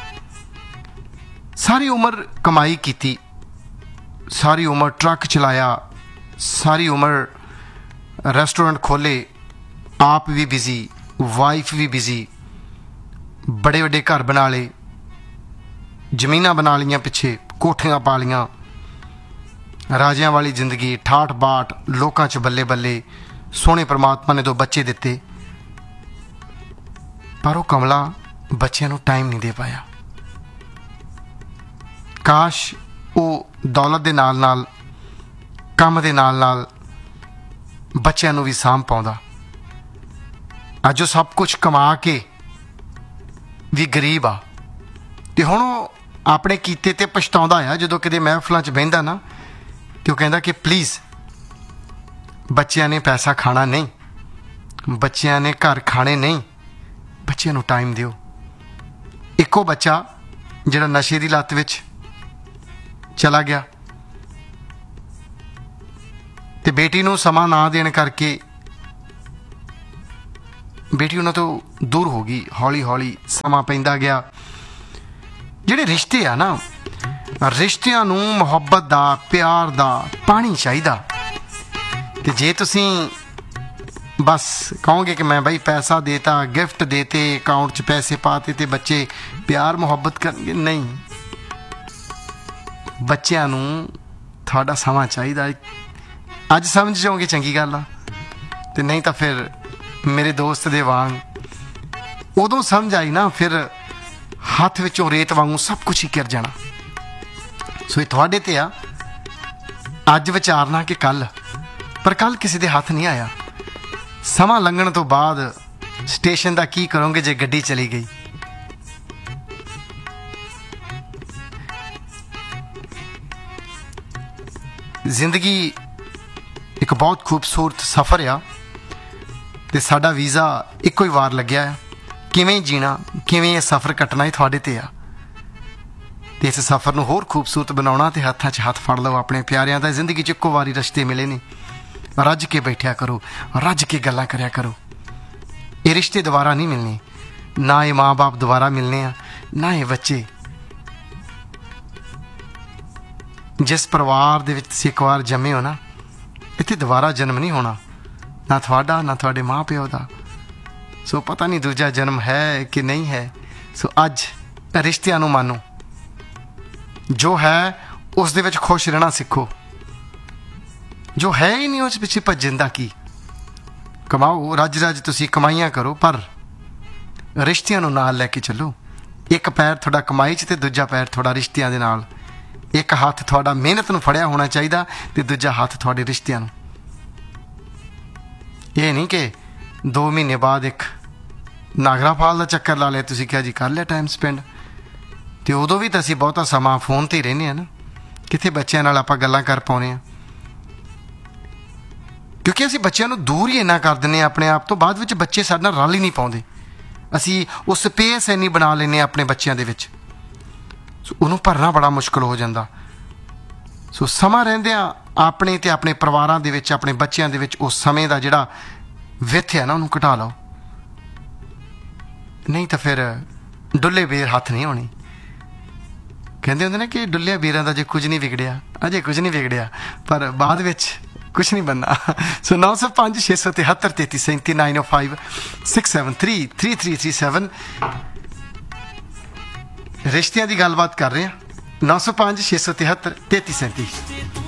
ਸਾਰੀ ਉਮਰ ਕਮਾਈ ਕੀਤੀ, ਸਾਰੀ ਉਮਰ ਟਰੱਕ ਚਲਾਇਆ, ਸਾਰੀ ਉਮਰ ਰੈਸਟੋਰੈਂਟ ਖੋਲੇ, ਆਪ ਵੀ ਬਿਜ਼ੀ, ਵਾਈਫ ਵੀ ਬਿਜ਼ੀ, ਬੜੇ ਵੱਡੇ ਘਰ ਬਣਾ ਲਏ, ਜ਼ਮੀਨਾਂ ਬਣਾ ਲਈਆਂ, ਪਿੱਛੇ ਕੋਠੀਆਂ ਪਾ ਲਈਆਂ, ਰਾਜਿਆਂ ਵਾਲੀ ਜ਼ਿੰਦਗੀ, ਠਾਠ ਬਾਠ, ਲੋਕਾਂ 'ਚ ਬੱਲੇ ਬੱਲੇ, ਸੋਹਣੇ ਪਰਮਾਤਮਾ ਨੇ ਦੋ ਬੱਚੇ ਦਿੱਤੇ, ਪਰ ਉਹ ਕਮਲਾ ਬੱਚਿਆਂ ਨੂੰ ਟਾਈਮ ਨਹੀਂ ਦੇ ਪਾਇਆ। ਕਾਸ਼ ਉਹ ਦੌਲਤ ਦੇ ਨਾਲ ਨਾਲ, ਕੰਮ ਦੇ ਨਾਲ ਨਾਲ ਬੱਚਿਆਂ ਨੂੰ ਵੀ ਸਾਂਭ ਪਾਉਂਦਾ। ਅੱਜ ਉਹ ਸਭ ਕੁਝ ਕਮਾ ਕੇ ਵੀ ਗਰੀਬ ਆ, ਤੇ ਹੁਣ ਉਹ ਆਪਣੇ ਕੀਤੇ ਤੇ ਪਛਤਾਉਂਦਾ ਆ। ਜਦੋਂ ਕਿਤੇ ਮਹਿਫਲਾਂ 'ਚ ਬਹਿੰਦਾ ਨਾ, ਤੇ ਉਹ ਕਹਿੰਦਾ ਕਿ ਪਲੀਜ਼ ਬੱਚਿਆਂ ਨੇ ਪੈਸਾ ਖਾਣਾ ਨਹੀਂ, ਬੱਚਿਆਂ ਨੇ ਘਰ ਖਾਣੇ ਨਹੀਂ, ਬੱਚਿਆਂ ਨੂੰ ਟਾਈਮ ਦਿਓ। ਇੱਕੋ ਬੱਚਾ ਜਿਹੜਾ ਨਸ਼ੇ ਦੀ ਲੱਤ ਵਿੱਚ ਚਲਾ ਗਿਆ, ਤੇ ਬੇਟੀ ਨੂੰ ਸਮਾਂ ਨਾ ਦੇਣ ਕਰਕੇ ਬੇਟੀ ਉਹਨਾਂ ਤੋਂ ਦੂਰ ਹੋ ਗਈ। ਹੌਲੀ ਹੌਲੀ ਸਮਾਂ ਪੈਂਦਾ ਗਿਆ। ਜਿਹੜੇ ਰਿਸ਼ਤੇ ਆ ਨਾ, ਰਿਸ਼ਤਿਆਂ ਨੂੰ ਮੁਹੱਬਤ ਦਾ, ਪਿਆਰ ਦਾ ਪਾਣੀ ਚਾਹੀਦਾ। ਤੇ ਜੇ ਤੁਸੀਂ ਬਸ ਕਹੋਗੇ ਕਿ ਮੈਂ ਬਈ ਪੈਸਾ ਦੇਤਾ, ਗਿਫਟ ਦੇਤੇ, ਅਕਾਊਂਟ 'ਚ ਪੈਸੇ ਪਾਤੇ ਤੇ ਬੱਚੇ ਪਿਆਰ ਮੁਹੱਬਤ ਕਰਨਗੇ, ਨਹੀਂ। ਬੱਚਿਆਂ ਨੂੰ ਤੁਹਾਡਾ ਸਮਾਂ ਚਾਹੀਦਾ। ਅੱਜ ਸਮਝ ਜਾਓਗੇ ਚੰਗੀ ਗੱਲ ਆ, ਤੇ ਨਹੀਂ ਤਾਂ ਫਿਰ ਮੇਰੇ ਦੋਸਤ ਦੇ ਵਾਂਗ ਉਦੋਂ ਸਮਝ ਆਈ ਨਾ, ਫਿਰ ਹੱਥ ਵਿੱਚੋਂ ਰੇਤ ਵਾਂਗੂ ਸਭ ਕੁਝ ਹੀ ਗਿਰ ਜਾਣਾ। ਸੋ ਇਹ ਤੁਹਾਡੇ ਤੇ ਆ, ਅੱਜ ਵਿਚਾਰਨਾ ਕਿ ਕੱਲ, ਪਰ ਕੱਲ ਕਿਸੇ ਦੇ ਹੱਥ ਨਹੀਂ ਆਇਆ। ਸਮਾਂ ਲੰਘਣ ਤੋਂ ਬਾਅਦ ਸਟੇਸ਼ਨ ਦਾ ਕੀ ਕਰੋਗੇ ਜੇ ਗੱਡੀ ਚਲੀ ਗਈ? ਜ਼ਿੰਦਗੀ ਇੱਕ ਬਹੁਤ ਖੂਬਸੂਰਤ ਸਫ਼ਰ ਆ, ਤੇ ਸਾਡਾ ਵੀਜ਼ਾ ਇੱਕੋ ਹੀ ਵਾਰ ਲੱਗਿਆ ਆ। ਕਿਵੇਂ ਜੀਣਾ, ਕਿਵੇਂ ਇਹ ਸਫ਼ਰ ਕੱਟਣਾ, ਇਹ ਤੁਹਾਡੇ ਤੇ ਆ। ਤੇ ਇਸ ਸਫ਼ਰ ਨੂੰ ਹੋਰ ਖੂਬਸੂਰਤ ਬਣਾਉਣਾ ਤੇ ਹੱਥਾਂ 'ਚ ਹੱਥ ਫੜ ਲਓ ਆਪਣੇ ਪਿਆਰਿਆਂ ਦਾ। ਜ਼ਿੰਦਗੀ 'ਚ ਇੱਕੋ ਵਾਰੀ ਰਿਸ਼ਤੇ ਮਿਲੇ ਨੇ, ਰੱਜ ਕੇ ਬੈਠਿਆ ਕਰੋ, ਰੱਜ ਕੇ ਗੱਲਾਂ ਕਰਿਆ ਕਰੋ। ਇਹ ਰਿਸ਼ਤੇ ਦੁਬਾਰਾ ਨਹੀਂ ਮਿਲਣੇ, ਨਾ ਇਹ ਮਾਂ ਬਾਪ ਦੁਬਾਰਾ ਮਿਲਣੇ ਆ, ਨਾ ਇਹ ਬੱਚੇ। ਜਿਸ ਪਰਿਵਾਰ ਦੇ ਵਿੱਚ ਤੁਸੀਂ ਇੱਕ ਵਾਰ ਜੰਮੇ ਹੋ ਨਾ, ਇੱਥੇ ਦੁਬਾਰਾ ਜਨਮ ਨਹੀਂ ਹੋਣਾ, ਨਾ ਤੁਹਾਡਾ ਨਾ ਤੁਹਾਡੇ ਮਾਂ ਪਿਓ ਦਾ। ਸੋ ਪਤਾ ਨਹੀਂ ਦੂਜਾ ਜਨਮ ਹੈ ਕਿ ਨਹੀਂ ਹੈ। ਸੋ ਅੱਜ ਰਿਸ਼ਤਿਆਂ ਨੂੰ ਮਾਨੋ, ਜੋ ਹੈ ਉਸ ਦੇ ਵਿੱਚ ਖੁਸ਼ ਰਹਿਣਾ ਸਿੱਖੋ। ਜੋ ਹੈ ਹੀ ਨਹੀਂ ਉਸ ਪਿੱਛੇ ਭੱਜਣ ਦਾ ਕੀ। ਕਮਾਓ, ਰੱਜ ਰੱਜ ਤੁਸੀਂ ਕਮਾਈਆਂ ਕਰੋ, ਪਰ ਰਿਸ਼ਤਿਆਂ ਨੂੰ ਨਾਲ ਲੈ ਕੇ ਚੱਲੋ। ਇੱਕ ਪੈਰ ਤੁਹਾਡਾ ਕਮਾਈ 'ਚ ਤੇ ਦੂਜਾ ਪੈਰ ਤੁਹਾਡਾ ਰਿਸ਼ਤਿਆਂ ਦੇ ਨਾਲ। ਇੱਕ ਹੱਥ ਤੁਹਾਡਾ ਮਿਹਨਤ ਨੂੰ ਫੜਿਆ ਹੋਣਾ ਚਾਹੀਦਾ ਤੇ ਦੂਜਾ ਹੱਥ ਤੁਹਾਡੇ ਰਿਸ਼ਤਿਆਂ ਨੂੰ। ਇਹ ਨਹੀਂ ਕਿ ਦੋ ਮਹੀਨੇ ਬਾਅਦ ਇੱਕ ਨਾਗਰਾ ਫਾਲ ਦਾ ਚੱਕਰ ਲਾ ਲਿਆ, ਤੁਸੀਂ ਕਿਹਾ ਜੀ ਕਰ ਲਿਆ ਟਾਈਮ ਸਪੈਂਡ, ਤੇ ਉਦੋਂ ਵੀ ਤਾਂ ਅਸੀਂ ਬਹੁਤਾ ਸਮਾਂ ਫੋਨ ਤੇ ਹੀ ਰਹਿੰਦੇ ਹਾਂ ਨਾ। ਕਿੱਥੇ ਬੱਚਿਆਂ ਨਾਲ ਆਪਾਂ ਗੱਲਾਂ ਕਰ ਪਾਉਂਦੇ ਹਾਂ, ਕਿਉਂਕਿ ਅਸੀਂ ਬੱਚਿਆਂ ਨੂੰ ਦੂਰ ਹੀ ਇੰਨਾ ਕਰ ਦਿੰਦੇ ਹਾਂ ਆਪਣੇ ਆਪ ਤੋਂ। ਬਾਅਦ ਵਿੱਚ ਬੱਚੇ ਸਾਡੇ ਨਾਲ ਰਲ ਹੀ ਨਹੀਂ ਪਾਉਂਦੇ। ਅਸੀਂ ਉਹ ਸਪੇਸ ਇੰਨੀ ਬਣਾ ਲੈਂਦੇ ਹਾਂ ਆਪਣੇ ਬੱਚਿਆਂ ਦੇ ਵਿੱਚ, ਸੋ ਉਹਨੂੰ ਭਰਨਾ ਬੜਾ ਮੁਸ਼ਕਿਲ ਹੋ ਜਾਂਦਾ। ਸੋ ਸਮਾਂ ਰਹਿੰਦਿਆਂ ਆਪਣੇ ਤੇ ਆਪਣੇ ਪਰਿਵਾਰਾਂ ਦੇ ਵਿੱਚ, ਆਪਣੇ ਬੱਚਿਆਂ ਦੇ ਵਿੱਚ ਉਸ ਸਮੇਂ ਦਾ ਜਿਹੜਾ ਵਿੱਥ ਹੈ ਨਾ, ਉਹਨੂੰ ਘਟਾ ਲਓ। ਨਹੀਂ ਤਾਂ ਫਿਰ ਡੁੱਲੇ ਬੇਰ ਹੱਥ ਨਹੀਂ ਹੋਣੀ। ਕਹਿੰਦੇ ਹੁੰਦੇ ਨੇ ਕਿ ਡੁੱਲਿਆ ਬੇਰਾਂ ਦਾ ਜੇ ਕੁਝ ਨਹੀਂ ਵਿਗੜਿਆ, ਅਜੇ ਕੁਝ ਨਹੀਂ ਵਿਗੜਿਆ, ਪਰ ਬਾਅਦ ਵਿੱਚ ਕੁਛ ਨਹੀਂ ਬਣਨਾ। ਸੋ ਨੌ ਸੌ ਪੰਜ ਛੇ ਸੌ ਤਿਹੱਤਰ ਤੇਤੀ ਸੈਂਤੀ ਨਾਈਨ ਓ five six seven three three three three seven ਰਿਸ਼ਤਿਆਂ ਦੀ ਗੱਲਬਾਤ ਕਰ ਰਹੇ ਹਾਂ। ਨੌ ਸੌ ਪੰਜ ਛੇ ਸੌ ਤਿਹੱਤਰ ਤੇਤੀ ਸੈਂਤੀ।